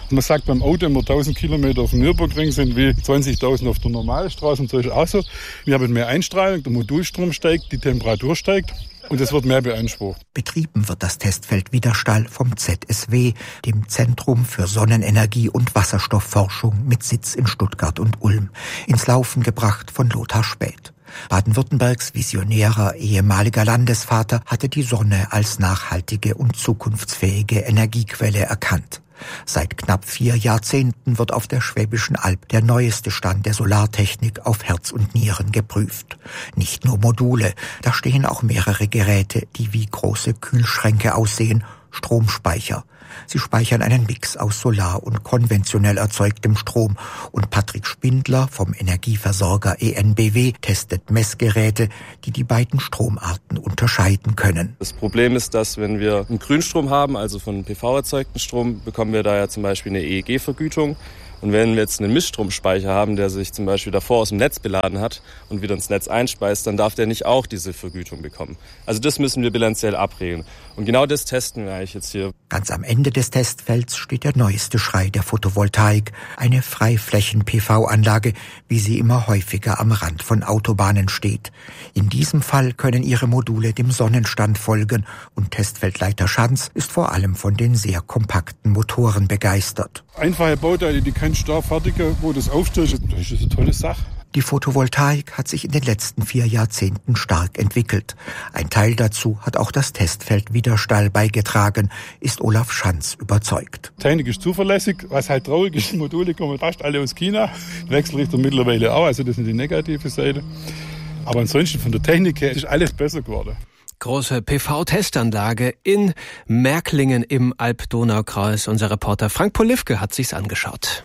[SPEAKER 23] Man sagt beim Auto immer tausend Kilometer auf dem Nürburgring sind wie zwanzigtausend auf der normalen Straße. Und so ist es auch so. Wir haben mehr Einstrahlung, der Modulstrom steigt, die Temperatur steigt und es wird mehr beansprucht.
[SPEAKER 22] Betrieben wird das Testfeld Widerstall vom Z S W, dem Zentrum für Sonnenenergie und Wasserstoffforschung mit Sitz in Stuttgart und Ulm, ins Laufen gebracht von Lothar Späth. Baden-Württembergs visionärer ehemaliger Landesvater hatte die Sonne als nachhaltige und zukunftsfähige Energiequelle erkannt. Seit knapp vier Jahrzehnten wird auf der Schwäbischen Alb der neueste Stand der Solartechnik auf Herz und Nieren geprüft. Nicht nur Module, da stehen auch mehrere Geräte, die wie große Kühlschränke aussehen, Stromspeicher. Sie speichern einen Mix aus Solar- und konventionell erzeugtem Strom. Und Patrick Spindler vom Energieversorger E N B W testet Messgeräte, die die beiden Stromarten unterscheiden können.
[SPEAKER 2] Das Problem ist, dass wenn wir einen Grünstrom haben, also von P V erzeugten Strom, bekommen wir da ja zum Beispiel eine E E G-Vergütung. Und wenn wir jetzt einen Mischstromspeicher haben, der sich zum Beispiel davor aus dem Netz beladen hat und wieder ins Netz einspeist, dann darf der nicht auch diese Vergütung bekommen. Also das müssen wir bilanziell abregeln. Und genau das testen wir eigentlich jetzt hier.
[SPEAKER 22] Ganz am Ende des Testfelds steht der neueste Schrei der Photovoltaik, eine Freiflächen-P V-Anlage, wie sie immer häufiger am Rand von Autobahnen steht. In diesem Fall können ihre Module dem Sonnenstand folgen und Testfeldleiter Schanz ist vor allem von den sehr kompakten Motoren begeistert.
[SPEAKER 23] Einfache Bauteile, die kein Star fertigen, wo das aufstellt, das ist eine tolle Sache.
[SPEAKER 22] Die Photovoltaik hat sich in den letzten vier Jahrzehnten stark entwickelt. Ein Teil dazu hat auch das Testfeld Widerstall beigetragen, ist Olaf Schanz überzeugt.
[SPEAKER 23] Die Technik ist zuverlässig, was halt traurig ist, die Module kommen fast alle aus China, Wechselrichter mittlerweile auch, also das ist die negative Seite. Aber ansonsten von der Technik her ist alles besser geworden.
[SPEAKER 5] Große P V-Testanlage in Märklingen im Alb-Donau-Kreis. Unser Reporter Frank Polifke hat sich's angeschaut.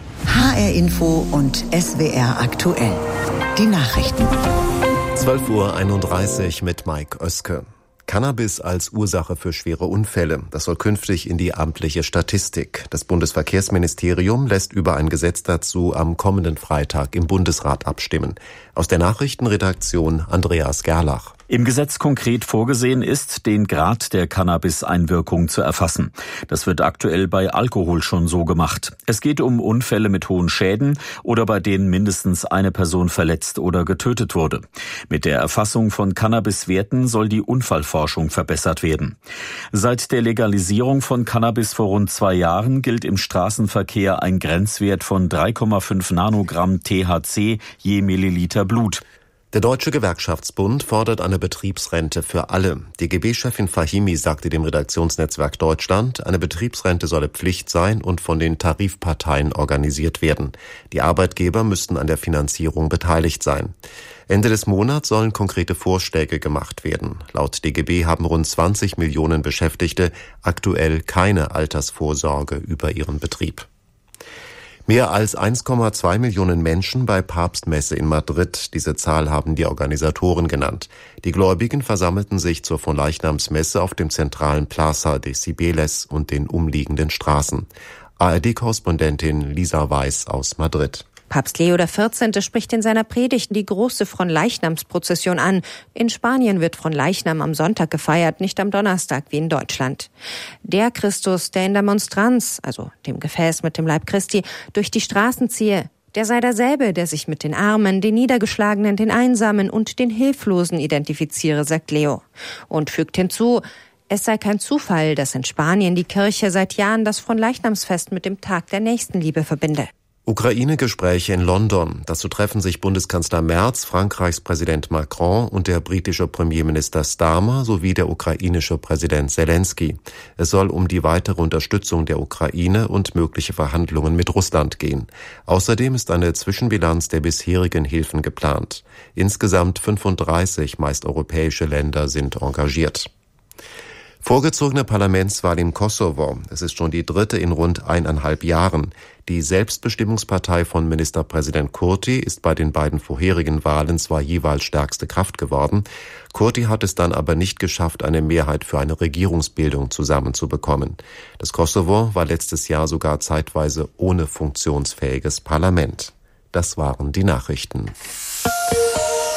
[SPEAKER 1] H R Info und S W R aktuell. Die Nachrichten.
[SPEAKER 3] zwölf Uhr einunddreißig mit Mike Oeske. Cannabis als Ursache für schwere Unfälle. Das soll künftig in die amtliche Statistik. Das Bundesverkehrsministerium lässt über ein Gesetz dazu am kommenden Freitag im Bundesrat abstimmen. Aus der Nachrichtenredaktion Andreas Gerlach.
[SPEAKER 4] Im Gesetz konkret vorgesehen ist, den Grad der Cannabis-Einwirkung zu erfassen. Das wird aktuell bei Alkohol schon so gemacht. Es geht um Unfälle mit hohen Schäden oder bei denen mindestens eine Person verletzt oder getötet wurde. Mit der Erfassung von Cannabis-Werten soll die Unfallforschung verbessert werden. Seit der Legalisierung von Cannabis vor rund zwei Jahren gilt im Straßenverkehr ein Grenzwert von drei Komma fünf Nanogramm T H C je Milliliter Blut.
[SPEAKER 3] Der Deutsche Gewerkschaftsbund fordert eine Betriebsrente für alle. Die G B-Chefin Fahimi sagte dem Redaktionsnetzwerk Deutschland, eine Betriebsrente solle Pflicht sein und von den Tarifparteien organisiert werden. Die Arbeitgeber müssten an der Finanzierung beteiligt sein. Ende des Monats sollen konkrete Vorschläge gemacht werden. Laut D G B haben rund zwanzig Millionen Beschäftigte aktuell keine Altersvorsorge über ihren Betrieb. Mehr als eins Komma zwei Millionen Menschen bei Papstmesse in Madrid. Diese Zahl haben die Organisatoren genannt. Die Gläubigen versammelten sich zur Fronleichnamsmesse auf dem zentralen Plaza de Cibeles und den umliegenden Straßen. A R D-Korrespondentin Lisa Weiß aus Madrid.
[SPEAKER 24] Papst Leo der vierzehnte spricht in seiner Predigt die große Fronleichnamsprozession an. In Spanien wird Fronleichnam am Sonntag gefeiert, nicht am Donnerstag wie in Deutschland. Der Christus, der in der Monstranz, also dem Gefäß mit dem Leib Christi, durch die Straßen ziehe, der sei derselbe, der sich mit den Armen, den Niedergeschlagenen, den Einsamen und den Hilflosen identifiziere, sagt Leo. Und fügt hinzu, es sei kein Zufall, dass in Spanien die Kirche seit Jahren das Fronleichnamsfest mit dem Tag der Nächstenliebe verbinde.
[SPEAKER 3] Ukraine-Gespräche in London. Dazu treffen sich Bundeskanzler Merz, Frankreichs Präsident Macron und der britische Premierminister Starmer sowie der ukrainische Präsident Zelensky. Es soll um die weitere Unterstützung der Ukraine und mögliche Verhandlungen mit Russland gehen. Außerdem ist eine Zwischenbilanz der bisherigen Hilfen geplant. Insgesamt fünfunddreißig meist europäische Länder sind engagiert. Vorgezogene Parlamentswahl im Kosovo. Es ist schon die dritte in rund eineinhalb Jahren. Die Selbstbestimmungspartei von Ministerpräsident Kurti ist bei den beiden vorherigen Wahlen zwar jeweils stärkste Kraft geworden. Kurti hat es dann aber nicht geschafft, eine Mehrheit für eine Regierungsbildung zusammenzubekommen. Das Kosovo war letztes Jahr sogar zeitweise ohne funktionsfähiges Parlament. Das waren die Nachrichten.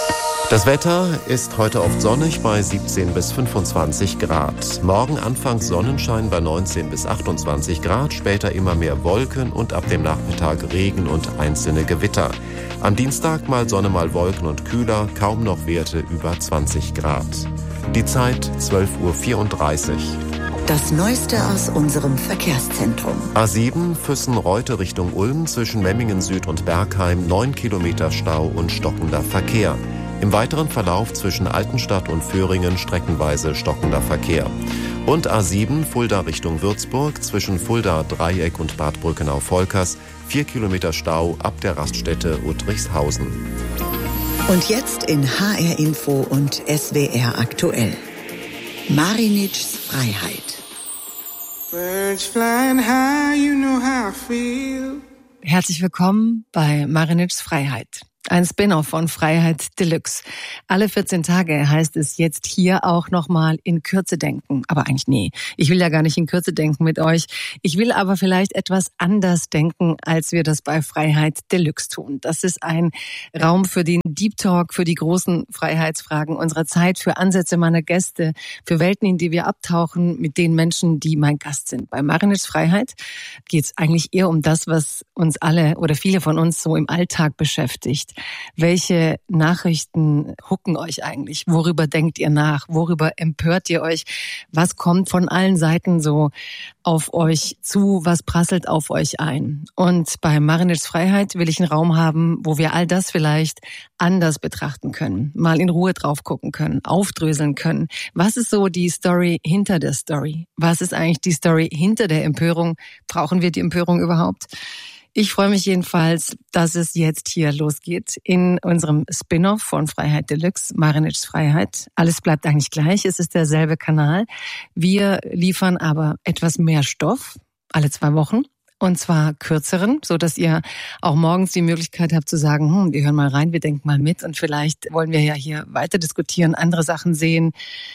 [SPEAKER 3] Das Wetter ist heute oft sonnig bei siebzehn bis fünfundzwanzig Grad. Morgen anfangs Sonnenschein bei neunzehn bis achtundzwanzig Grad, später immer mehr Wolken und ab dem Nachmittag Regen und einzelne Gewitter. Am Dienstag mal Sonne, mal Wolken und kühler, kaum noch Werte über zwanzig Grad. Die Zeit zwölf Uhr vierunddreißig.
[SPEAKER 1] Das Neueste aus unserem Verkehrszentrum.
[SPEAKER 3] A sieben Füssen-Reute Richtung Ulm zwischen Memmingen Süd und Bergheim, neun Kilometer Stau und stockender Verkehr. Im weiteren Verlauf zwischen Altenstadt und Föhringen streckenweise stockender Verkehr. Und A sieben Fulda Richtung Würzburg zwischen Fulda Dreieck und Bad Brückenau-Volkers, vier Kilometer Stau ab der Raststätte Uttrichshausen.
[SPEAKER 1] Und jetzt in H R Info und S W R aktuell. Marinitschs Freiheit.
[SPEAKER 6] Birds flying high, you know how I feel.
[SPEAKER 7] Herzlich willkommen bei Marinitschs Freiheit. Ein Spin-off von Freiheit Deluxe. Alle vierzehn Tage heißt es jetzt hier auch nochmal in Kürze denken. Aber eigentlich nee, ich will ja gar nicht in Kürze denken mit euch. Ich will aber vielleicht etwas anders denken, als wir das bei Freiheit Deluxe tun. Das ist ein Raum für den Deep Talk, für die großen Freiheitsfragen unserer Zeit, für Ansätze meiner Gäste, für Welten, in die wir abtauchen mit den Menschen, die mein Gast sind. Bei Marinitschs Freiheit geht es eigentlich eher um das, was uns alle oder viele von uns so im Alltag beschäftigt. Welche Nachrichten hucken euch eigentlich? Worüber denkt ihr nach? Worüber empört ihr euch? Was kommt von allen Seiten so auf euch zu? Was prasselt auf euch ein? Und bei Marinitschs Freiheit will ich einen Raum haben, wo wir all das vielleicht anders betrachten können, mal in Ruhe drauf gucken können, aufdröseln können. Was ist so die Story hinter der Story? Was ist eigentlich die Story hinter der Empörung? Brauchen wir die Empörung überhaupt? Ich freue mich jedenfalls, dass es jetzt hier losgeht in unserem Spin-off von Freiheit Deluxe, Marinitschs Freiheit. Alles bleibt eigentlich gleich, es ist derselbe Kanal. Wir liefern aber etwas mehr Stoff, alle zwei Wochen. Und zwar kürzeren, so dass ihr auch morgens die Möglichkeit habt zu sagen, hm, wir hören mal rein, wir denken mal mit und vielleicht wollen wir ja hier weiter diskutieren, andere Sachen sehen.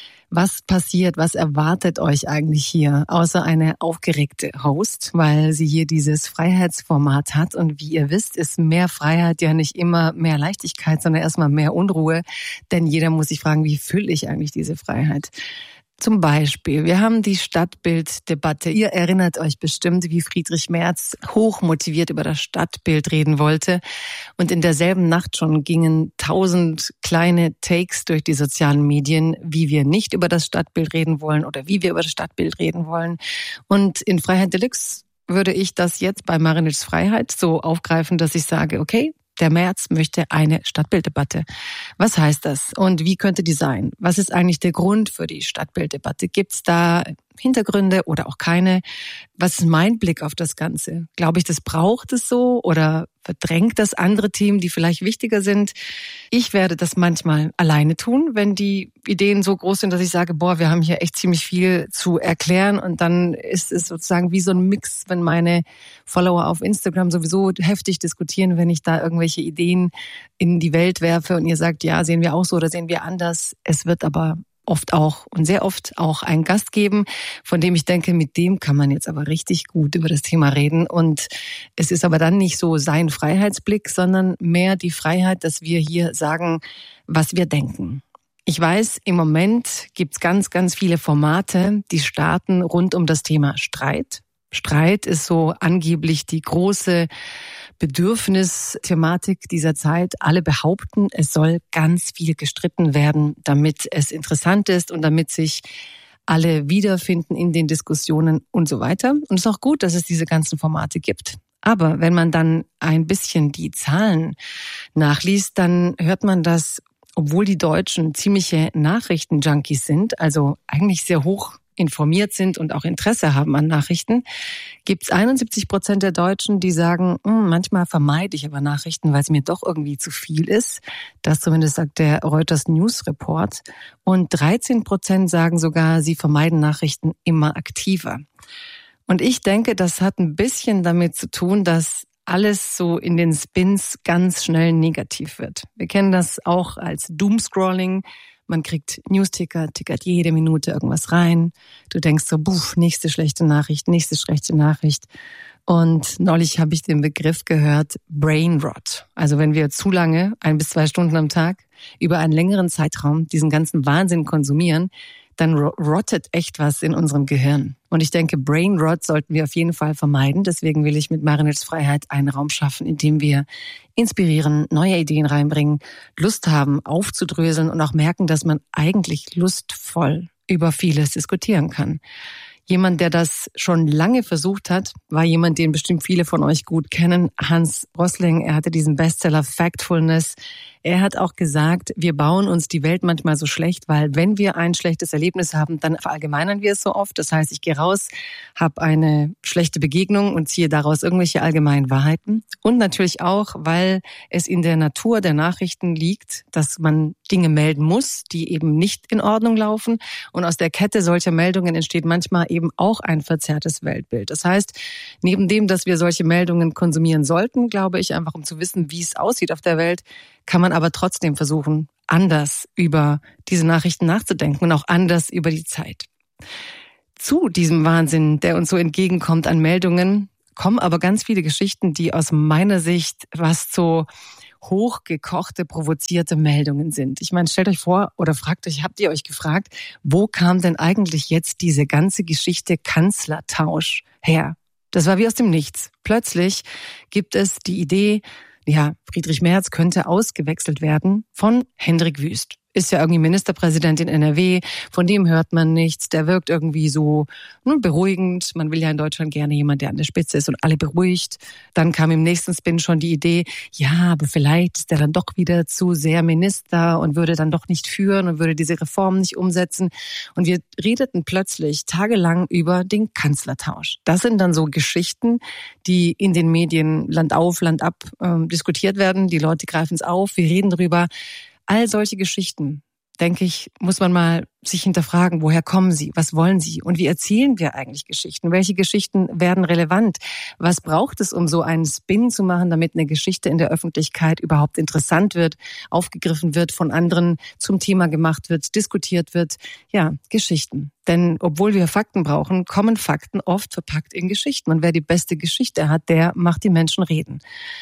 [SPEAKER 7] Was passiert, was erwartet euch eigentlich hier, außer eine aufgeregte Host, weil sie hier dieses Freiheitsformat hat. Und wie ihr wisst, ist mehr Freiheit ja nicht immer mehr Leichtigkeit, sondern erstmal mehr Unruhe. Denn jeder muss sich fragen, wie fülle ich eigentlich diese Freiheit? Zum Beispiel, wir haben die Stadtbilddebatte. Ihr erinnert euch bestimmt, wie Friedrich Merz hochmotiviert über das Stadtbild reden wollte. Und in derselben Nacht schon gingen tausend kleine Takes durch die sozialen Medien, wie wir nicht über das Stadtbild reden wollen oder wie wir über das Stadtbild reden wollen. Und in Freiheit Deluxe würde ich das jetzt bei Marinitschs Freiheit so aufgreifen, dass ich sage, okay, der Merz möchte eine Stadtbilddebatte. Was heißt das und wie könnte die sein? Was ist eigentlich der Grund für die Stadtbilddebatte? Gibt es da Hintergründe oder auch keine? Was ist mein Blick auf das Ganze? Glaube ich, das braucht es so oder verdrängt das andere Themen, die vielleicht wichtiger sind? Ich werde das manchmal alleine tun, wenn die Ideen so groß sind, dass ich sage, boah, wir haben hier echt ziemlich viel zu erklären und dann ist es sozusagen wie so ein Mix, wenn meine Follower auf Instagram sowieso heftig diskutieren, wenn ich da irgendwelche Ideen in die Welt werfe und ihr sagt, ja, sehen wir auch so oder sehen wir anders. Es wird aber oft auch und sehr oft auch einen Gast geben, von dem ich denke, mit dem kann man jetzt aber richtig gut über das Thema reden. Und es ist aber dann nicht so sein Freiheitsblick, sondern mehr die Freiheit, dass wir hier sagen, was wir denken. Ich weiß, im Moment gibt's ganz, ganz viele Formate, die starten rund um das Thema Streit. Streit ist so angeblich die große Bedürfnisthematik dieser Zeit. Alle behaupten, es soll ganz viel gestritten werden, damit es interessant ist und damit sich alle wiederfinden in den Diskussionen und so weiter. Und es ist auch gut, dass es diese ganzen Formate gibt. Aber wenn man dann ein bisschen die Zahlen nachliest, dann hört man, dass, obwohl die Deutschen ziemliche Nachrichtenjunkies sind, also eigentlich sehr hoch informiert sind und auch Interesse haben an Nachrichten, gibt es einundsiebzig Prozent der Deutschen, die sagen, manchmal vermeide ich aber Nachrichten, weil es mir doch irgendwie zu viel ist. Das zumindest sagt der Reuters News Report. Und dreizehn Prozent sagen sogar, sie vermeiden Nachrichten immer aktiver. Und ich denke, das hat ein bisschen damit zu tun, dass alles so in den Spins ganz schnell negativ wird. Wir kennen das auch als Doomscrolling. Man kriegt Newsticker, tickert jede Minute irgendwas rein. Du denkst so, buff, nächste schlechte Nachricht, nächste schlechte Nachricht. Und neulich habe ich den Begriff gehört, Brain Rot. Also wenn wir zu lange, ein bis zwei Stunden am Tag, über einen längeren Zeitraum diesen ganzen Wahnsinn konsumieren, dann rottet echt was in unserem Gehirn. Und ich denke, Brain Rot sollten wir auf jeden Fall vermeiden. Deswegen will ich mit Marinitschs Freiheit einen Raum schaffen, in dem wir inspirieren, neue Ideen reinbringen, Lust haben, aufzudröseln und auch merken, dass man eigentlich lustvoll über vieles diskutieren kann. Jemand, der das schon lange versucht hat, war jemand, den bestimmt viele von euch gut kennen, Hans Rosling. Er hatte diesen Bestseller Factfulness. Er hat auch gesagt, wir bauen uns die Welt manchmal so schlecht, weil wenn wir ein schlechtes Erlebnis haben, dann verallgemeinern wir es so oft. Das heißt, ich gehe raus, habe eine schlechte Begegnung und ziehe daraus irgendwelche allgemeinen Wahrheiten. Und natürlich auch, weil es in der Natur der Nachrichten liegt, dass man Dinge melden muss, die eben nicht in Ordnung laufen. Und aus der Kette solcher Meldungen entsteht manchmal eben auch ein verzerrtes Weltbild. Das heißt, neben dem, dass wir solche Meldungen konsumieren sollten, glaube ich, einfach um zu wissen, wie es aussieht auf der Welt, kann man aber trotzdem versuchen, anders über diese Nachrichten nachzudenken und auch anders über die Zeit. Zu diesem Wahnsinn, der uns so entgegenkommt an Meldungen, kommen aber ganz viele Geschichten, die aus meiner Sicht was so hochgekochte, provozierte Meldungen sind. Ich meine, stellt euch vor oder fragt euch, habt ihr euch gefragt, wo kam denn eigentlich jetzt diese ganze Geschichte Kanzlertausch her? Das war wie aus dem Nichts. Plötzlich gibt es die Idee, ja, Friedrich Merz könnte ausgewechselt werden von Hendrik Wüst. Ist ja irgendwie Ministerpräsident in N R W, von dem hört man nichts, der wirkt irgendwie so hm, beruhigend. Man will ja in Deutschland gerne jemand, der an der Spitze ist und alle beruhigt. Dann kam im nächsten Spin schon die Idee, ja, aber vielleicht ist er dann doch wieder zu sehr Minister und würde dann doch nicht führen und würde diese Reformen nicht umsetzen. Und wir redeten plötzlich tagelang über den Kanzlertausch. Das sind dann so Geschichten, die in den Medien Land auf, Land ab äh, diskutiert werden. Die Leute greifen es auf, wir reden drüber. All solche Geschichten, denke ich, muss man mal sich hinterfragen, woher kommen sie, was wollen sie und wie erzählen wir eigentlich Geschichten? Welche Geschichten werden relevant? Was braucht es, um so einen Spin zu machen, damit eine Geschichte in der Öffentlichkeit überhaupt interessant wird, aufgegriffen wird, von anderen zum Thema gemacht wird, diskutiert wird? Ja, Geschichten. Denn obwohl wir Fakten brauchen, kommen Fakten oft verpackt in Geschichten. Und wer die beste Geschichte hat, der macht die Menschen reden.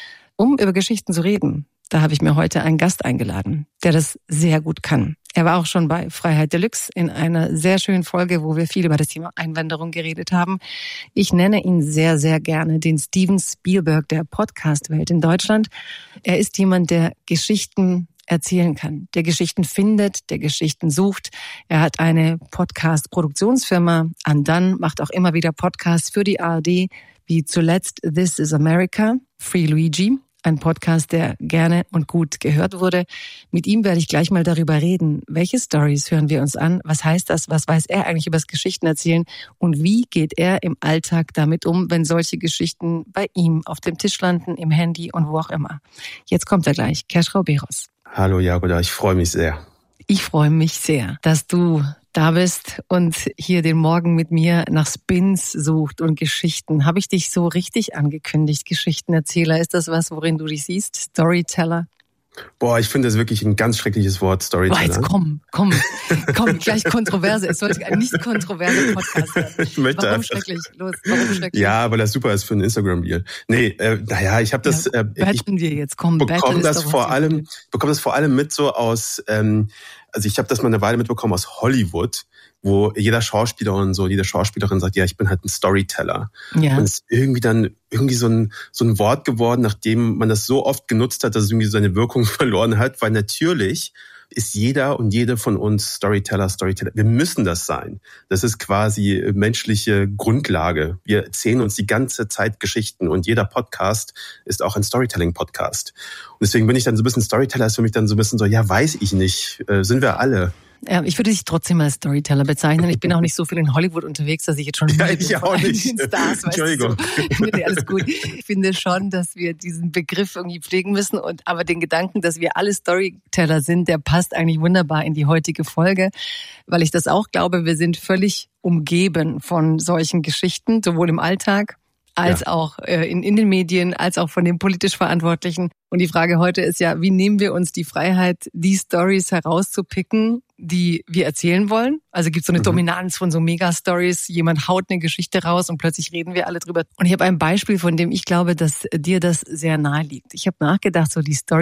[SPEAKER 7] Um über Geschichten zu reden, da habe ich mir heute einen Gast eingeladen, der das sehr gut kann. Er war auch schon bei Freiheit Deluxe in einer sehr schönen Folge, wo wir viel über das Thema Einwanderung geredet haben. Ich nenne ihn sehr, sehr gerne den Steven Spielberg der Podcast-Welt in Deutschland. Er ist jemand, der Geschichten erzählen kann, der Geschichten findet, der Geschichten sucht. Er hat eine Podcast-Produktionsfirma, Undone, macht auch immer wieder Podcasts für die A R D, wie zuletzt This is America, Free Luigi. Ein Podcast, der gerne und gut gehört wurde. Mit ihm werde ich gleich mal darüber reden. Welche Stories hören wir uns an? Was heißt das? Was weiß er eigentlich über das Geschichtenerzählen? Und wie geht er im Alltag damit um, wenn solche Geschichten bei ihm auf dem Tisch landen, im Handy und wo auch immer? Jetzt kommt er gleich. Keschrau Beros.
[SPEAKER 9] Hallo Jagoda, ich freue mich sehr.
[SPEAKER 7] Ich freue mich sehr, dass du da bist und hier den Morgen mit mir nach Spins sucht und Geschichten. Habe ich dich so richtig angekündigt, Geschichtenerzähler? Ist das was, worin du dich siehst? Storyteller?
[SPEAKER 9] Boah, ich finde das wirklich ein ganz schreckliches Wort, Storyteller.
[SPEAKER 7] Boah, jetzt komm, komm, komm, gleich Kontroverse. Es sollte ein nicht kontroverser Podcast werden.
[SPEAKER 9] Ich möchte
[SPEAKER 7] warum schrecklich? Los, warum schrecklich?
[SPEAKER 9] Ja, weil das super ist für ein Instagram-Reel. Nee, äh, naja, ich habe das...
[SPEAKER 7] Ja,
[SPEAKER 9] äh, ich
[SPEAKER 7] wir jetzt, komm,
[SPEAKER 9] bekomme das vor allem, bekomme das vor allem mit so aus... Ähm, Also ich habe das mal eine Weile mitbekommen aus Hollywood, wo jeder Schauspieler und so, jede Schauspielerin sagt, ja, ich bin halt ein Storyteller. Ja. Und es ist irgendwie dann irgendwie so ein so ein Wort geworden, nachdem man das so oft genutzt hat, dass es irgendwie seine Wirkung verloren hat, weil natürlich ist jeder und jede von uns Storyteller, Storyteller. Wir müssen das sein. Das ist quasi menschliche Grundlage. Wir erzählen uns die ganze Zeit Geschichten und jeder Podcast ist auch ein Storytelling-Podcast. Und deswegen bin ich dann so ein bisschen Storyteller, ist für mich dann so ein bisschen so, ja, weiß ich nicht, äh, sind wir alle.
[SPEAKER 7] Ja, ich würde dich trotzdem als Storyteller bezeichnen. Ich bin auch nicht so viel in Hollywood unterwegs, dass ich jetzt schon
[SPEAKER 9] ja, ich auch nicht.
[SPEAKER 7] Den Stars,
[SPEAKER 9] Entschuldigung.
[SPEAKER 7] So. Nee, alles gut. Ich finde schon, dass wir diesen Begriff irgendwie pflegen müssen. Und aber den Gedanken, dass wir alle Storyteller sind, der passt eigentlich wunderbar in die heutige Folge, weil ich das auch glaube. Wir sind völlig umgeben von solchen Geschichten, sowohl im Alltag als ja. auch äh, in, in den Medien, als auch von den politisch Verantwortlichen. Und die Frage heute ist ja, wie nehmen wir uns die Freiheit, die Stories herauszupicken, die wir erzählen wollen? Also gibt es so eine mhm. Dominanz von so Mega-Stories, jemand haut eine Geschichte raus und plötzlich reden wir alle drüber. Und ich habe ein Beispiel, von dem ich glaube, dass dir das sehr nahe liegt. Ich habe nachgedacht, so die Stories,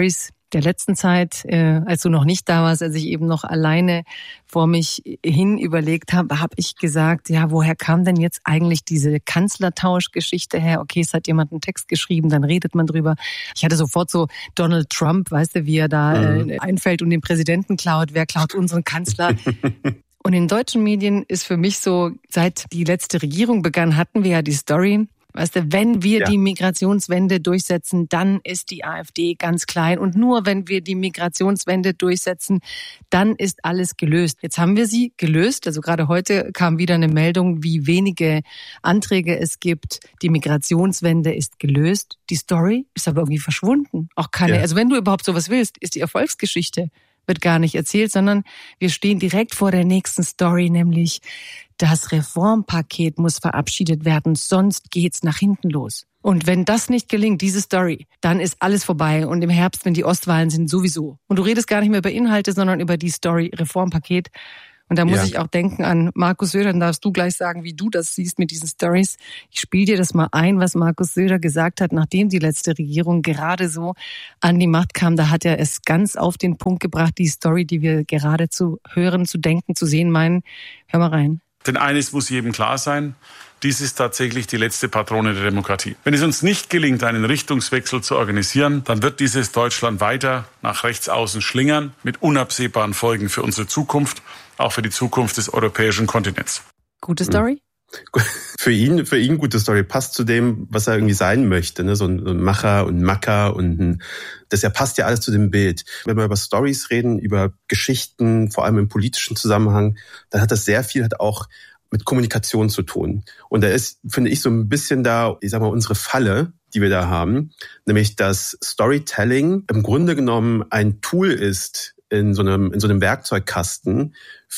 [SPEAKER 7] der letzten Zeit, äh, als du noch nicht da warst, als ich eben noch alleine vor mich hin überlegt habe, habe ich gesagt, ja, woher kam denn jetzt eigentlich diese Kanzlertauschgeschichte her? Okay, es hat jemand einen Text geschrieben, dann redet man drüber. Ich hatte sofort so Donald Trump, weißt du, wie er da mhm. äh, einfällt und den Präsidenten klaut. Wer klaut unseren Kanzler? Und in deutschen Medien ist für mich so, seit die letzte Regierung begann, hatten wir ja die Story, weißt du, wenn wir ja. die Migrationswende durchsetzen, dann ist die AfD ganz klein. Und nur wenn wir die Migrationswende durchsetzen, dann ist alles gelöst. Jetzt haben wir sie gelöst. Also gerade heute kam wieder eine Meldung, wie wenige Anträge es gibt. Die Migrationswende ist gelöst. Die Story ist aber irgendwie verschwunden. Auch keine, ja. also wenn du überhaupt sowas willst, ist die Erfolgsgeschichte wird gar nicht erzählt, sondern wir stehen direkt vor der nächsten Story, nämlich das Reformpaket muss verabschiedet werden, sonst geht's nach hinten los. Und wenn das nicht gelingt, diese Story, dann ist alles vorbei. Und im Herbst, wenn die Ostwahlen sind, sowieso. Und du redest gar nicht mehr über Inhalte, sondern über die Story Reformpaket. Und da muss ja. ich auch denken an Markus Söder. Dann darfst du gleich sagen, wie du das siehst mit diesen Stories. Ich spiele dir das mal ein, was Markus Söder gesagt hat, nachdem die letzte Regierung gerade so an die Macht kam. Da hat er es ganz auf den Punkt gebracht, die Story, die wir gerade zu hören, zu denken, zu sehen meinen. Hör mal rein.
[SPEAKER 8] Denn eines muss jedem klar sein, dies ist tatsächlich die letzte Patrone der Demokratie. Wenn es uns nicht gelingt, einen Richtungswechsel zu organisieren, dann wird dieses Deutschland weiter nach rechts außen schlingern, mit unabsehbaren Folgen für unsere Zukunft, auch für die Zukunft des europäischen Kontinents.
[SPEAKER 7] Gute Story?
[SPEAKER 9] Für ihn, für ihn gute Story. Passt zu dem, was er irgendwie sein möchte, ne? So ein, so ein Macher und Macker und ein, das ja passt ja alles zu dem Bild. Wenn wir über Stories reden, über Geschichten, vor allem im politischen Zusammenhang, dann hat das sehr viel hat auch mit Kommunikation zu tun. Und da ist, finde ich, so ein bisschen da, ich sag mal, unsere Falle, die wir da haben, nämlich dass Storytelling im Grunde genommen ein Tool ist in so einem, in so einem Werkzeugkasten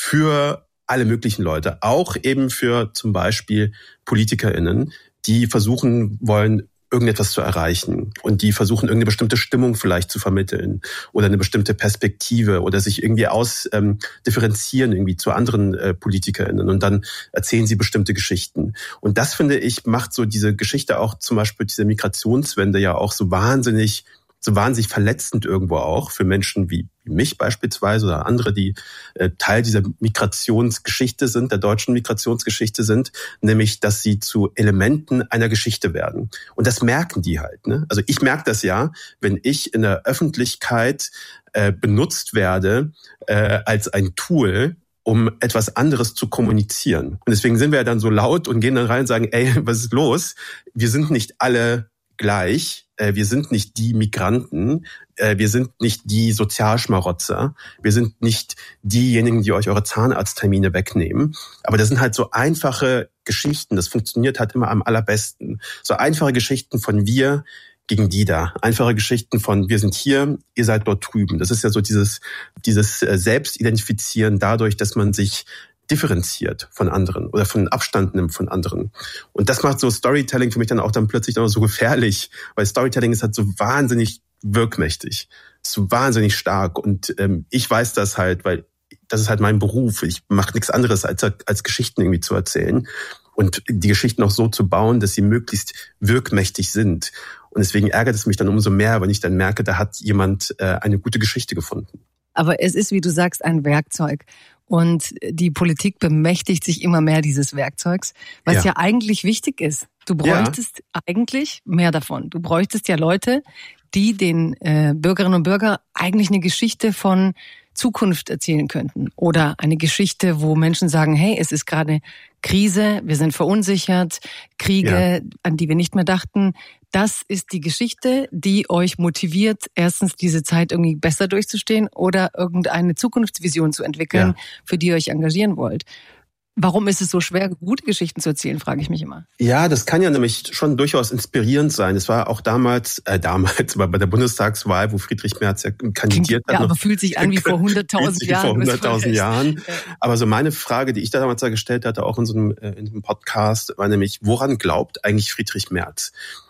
[SPEAKER 9] für alle möglichen Leute, auch eben für zum Beispiel PolitikerInnen, die versuchen wollen, irgendetwas zu erreichen und die versuchen, irgendeine bestimmte Stimmung vielleicht zu vermitteln oder eine bestimmte Perspektive oder sich irgendwie aus ähm, differenzieren irgendwie zu anderen äh, PolitikerInnen und dann erzählen sie bestimmte Geschichten. Und das, finde ich, macht so diese Geschichte auch, zum Beispiel diese Migrationswende ja auch so wahnsinnig so wahnsinnig verletzend irgendwo auch für Menschen wie mich beispielsweise oder andere, die äh, Teil dieser Migrationsgeschichte sind, der deutschen Migrationsgeschichte sind, nämlich, dass sie zu Elementen einer Geschichte werden. Und das merken die halt, ne? Also ich merke das ja, wenn ich in der Öffentlichkeit äh, benutzt werde äh, als ein Tool, um etwas anderes zu kommunizieren. Und deswegen sind wir ja dann so laut und gehen dann rein und sagen, ey, was ist los? Wir sind nicht alle gleich. Wir sind nicht die Migranten, wir sind nicht die Sozialschmarotzer, wir sind nicht diejenigen, die euch eure Zahnarzttermine wegnehmen. Aber das sind halt so einfache Geschichten, das funktioniert halt immer am allerbesten. So einfache Geschichten von wir gegen die da. Einfache Geschichten von wir sind hier, ihr seid dort drüben. Das ist ja so dieses, dieses Selbstidentifizieren dadurch, dass man sich differenziert von anderen oder von Abstand nimmt von anderen. Und das macht so Storytelling für mich dann auch dann plötzlich auch so gefährlich, weil Storytelling ist halt so wahnsinnig wirkmächtig, so wahnsinnig stark. Und ähm, ich weiß das halt, weil das ist halt mein Beruf. Ich mache nichts anderes, als, als Geschichten irgendwie zu erzählen und die Geschichten auch so zu bauen, dass sie möglichst wirkmächtig sind. Und deswegen ärgert es mich dann umso mehr, wenn ich dann merke, da hat jemand äh, eine gute Geschichte gefunden.
[SPEAKER 7] Aber es ist, wie du sagst, ein Werkzeug. Und die Politik bemächtigt sich immer mehr dieses Werkzeugs, was ja, ja eigentlich wichtig ist. Du bräuchtest ja. eigentlich mehr davon. Du bräuchtest ja Leute, die den äh, Bürgerinnen und Bürgern eigentlich eine Geschichte von Zukunft erzählen könnten. Oder eine Geschichte, wo Menschen sagen, hey, es ist gerade Krise, wir sind verunsichert, Kriege, ja. an die wir nicht mehr dachten. Das ist die Geschichte, die euch motiviert, erstens diese Zeit irgendwie besser durchzustehen oder irgendeine Zukunftsvision zu entwickeln, ja. für die ihr euch engagieren wollt. Warum ist es so schwer, gute Geschichten zu erzählen, frage ich mich immer.
[SPEAKER 9] Ja, das kann ja nämlich schon durchaus inspirierend sein. Es war auch damals, äh, damals bei der Bundestagswahl, wo Friedrich Merz ja kandidiert hat.
[SPEAKER 7] Ja, aber fühlt sich an wie vor hunderttausend Jahren.
[SPEAKER 9] Vor hunderttausend Jahren. Aber so meine Frage, die ich da damals gestellt hatte, auch in so einem, äh, in einem Podcast, war nämlich, woran glaubt eigentlich Friedrich Merz?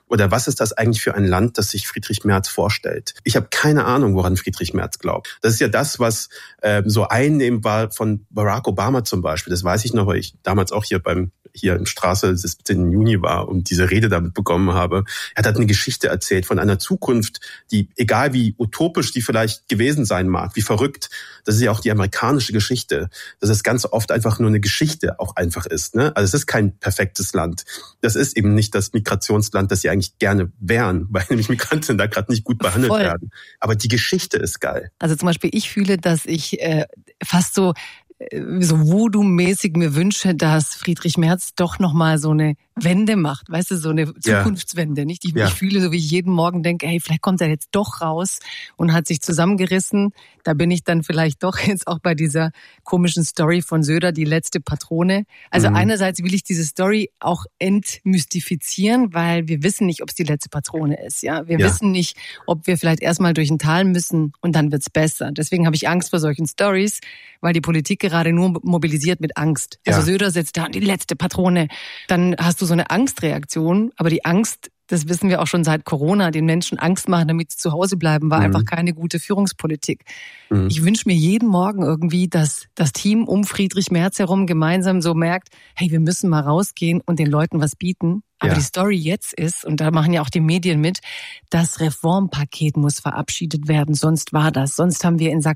[SPEAKER 9] Oder was ist das eigentlich für ein Land, das sich Friedrich Merz vorstellt? Ich habe keine Ahnung, woran Friedrich Merz glaubt. Das ist ja das, was äh, so einnehmend war von Barack Obama zum Beispiel. Das weiß ich noch, weil ich damals auch hier beim hier in Straße siebzehnten Juni war und diese Rede damit bekommen habe. Er hat eine Geschichte erzählt von einer Zukunft, die, egal wie utopisch die vielleicht gewesen sein mag, wie verrückt, das ist ja auch die amerikanische Geschichte, dass es ganz oft einfach nur eine Geschichte auch einfach ist. Ne? Also es ist kein perfektes Land. Das ist eben nicht das Migrationsland, das sie eigentlich gerne wären, weil nämlich Migranten da gerade nicht gut behandelt Voll. werden. Aber die Geschichte ist geil.
[SPEAKER 7] Also zum Beispiel, ich fühle, dass ich äh, fast so so Voodoo-mäßig mir wünsche, dass Friedrich Merz doch nochmal so eine Wende macht, weißt du, so eine Zukunftswende, nicht? Ich, ja. ich fühle, so wie ich jeden Morgen denke, hey, vielleicht kommt er jetzt doch raus und hat sich zusammengerissen. Da bin ich dann vielleicht doch jetzt auch bei dieser komischen Story von Söder, die letzte Patrone. Also mhm. einerseits will ich diese Story auch entmystifizieren, weil wir wissen nicht, ob es die letzte Patrone ist, ja. Wir ja. wissen nicht, ob wir vielleicht erstmal durch ein Tal müssen und dann wird's besser. Deswegen habe ich Angst vor solchen Stories, weil die Politik gerade nur mobilisiert mit Angst. Also ja. Söder sitzt da, die letzte Patrone. Dann hast du so eine Angstreaktion, aber die Angst, das wissen wir auch schon seit Corona, den Menschen Angst machen, damit sie zu Hause bleiben, war mhm. einfach keine gute Führungspolitik. Mhm. Ich wünsche mir jeden Morgen irgendwie, dass das Team um Friedrich Merz herum gemeinsam so merkt, hey, wir müssen mal rausgehen und den Leuten was bieten. Aber ja. die Story jetzt ist, und da machen ja auch die Medien mit, das Reformpaket muss verabschiedet werden, sonst war das. Sonst haben wir in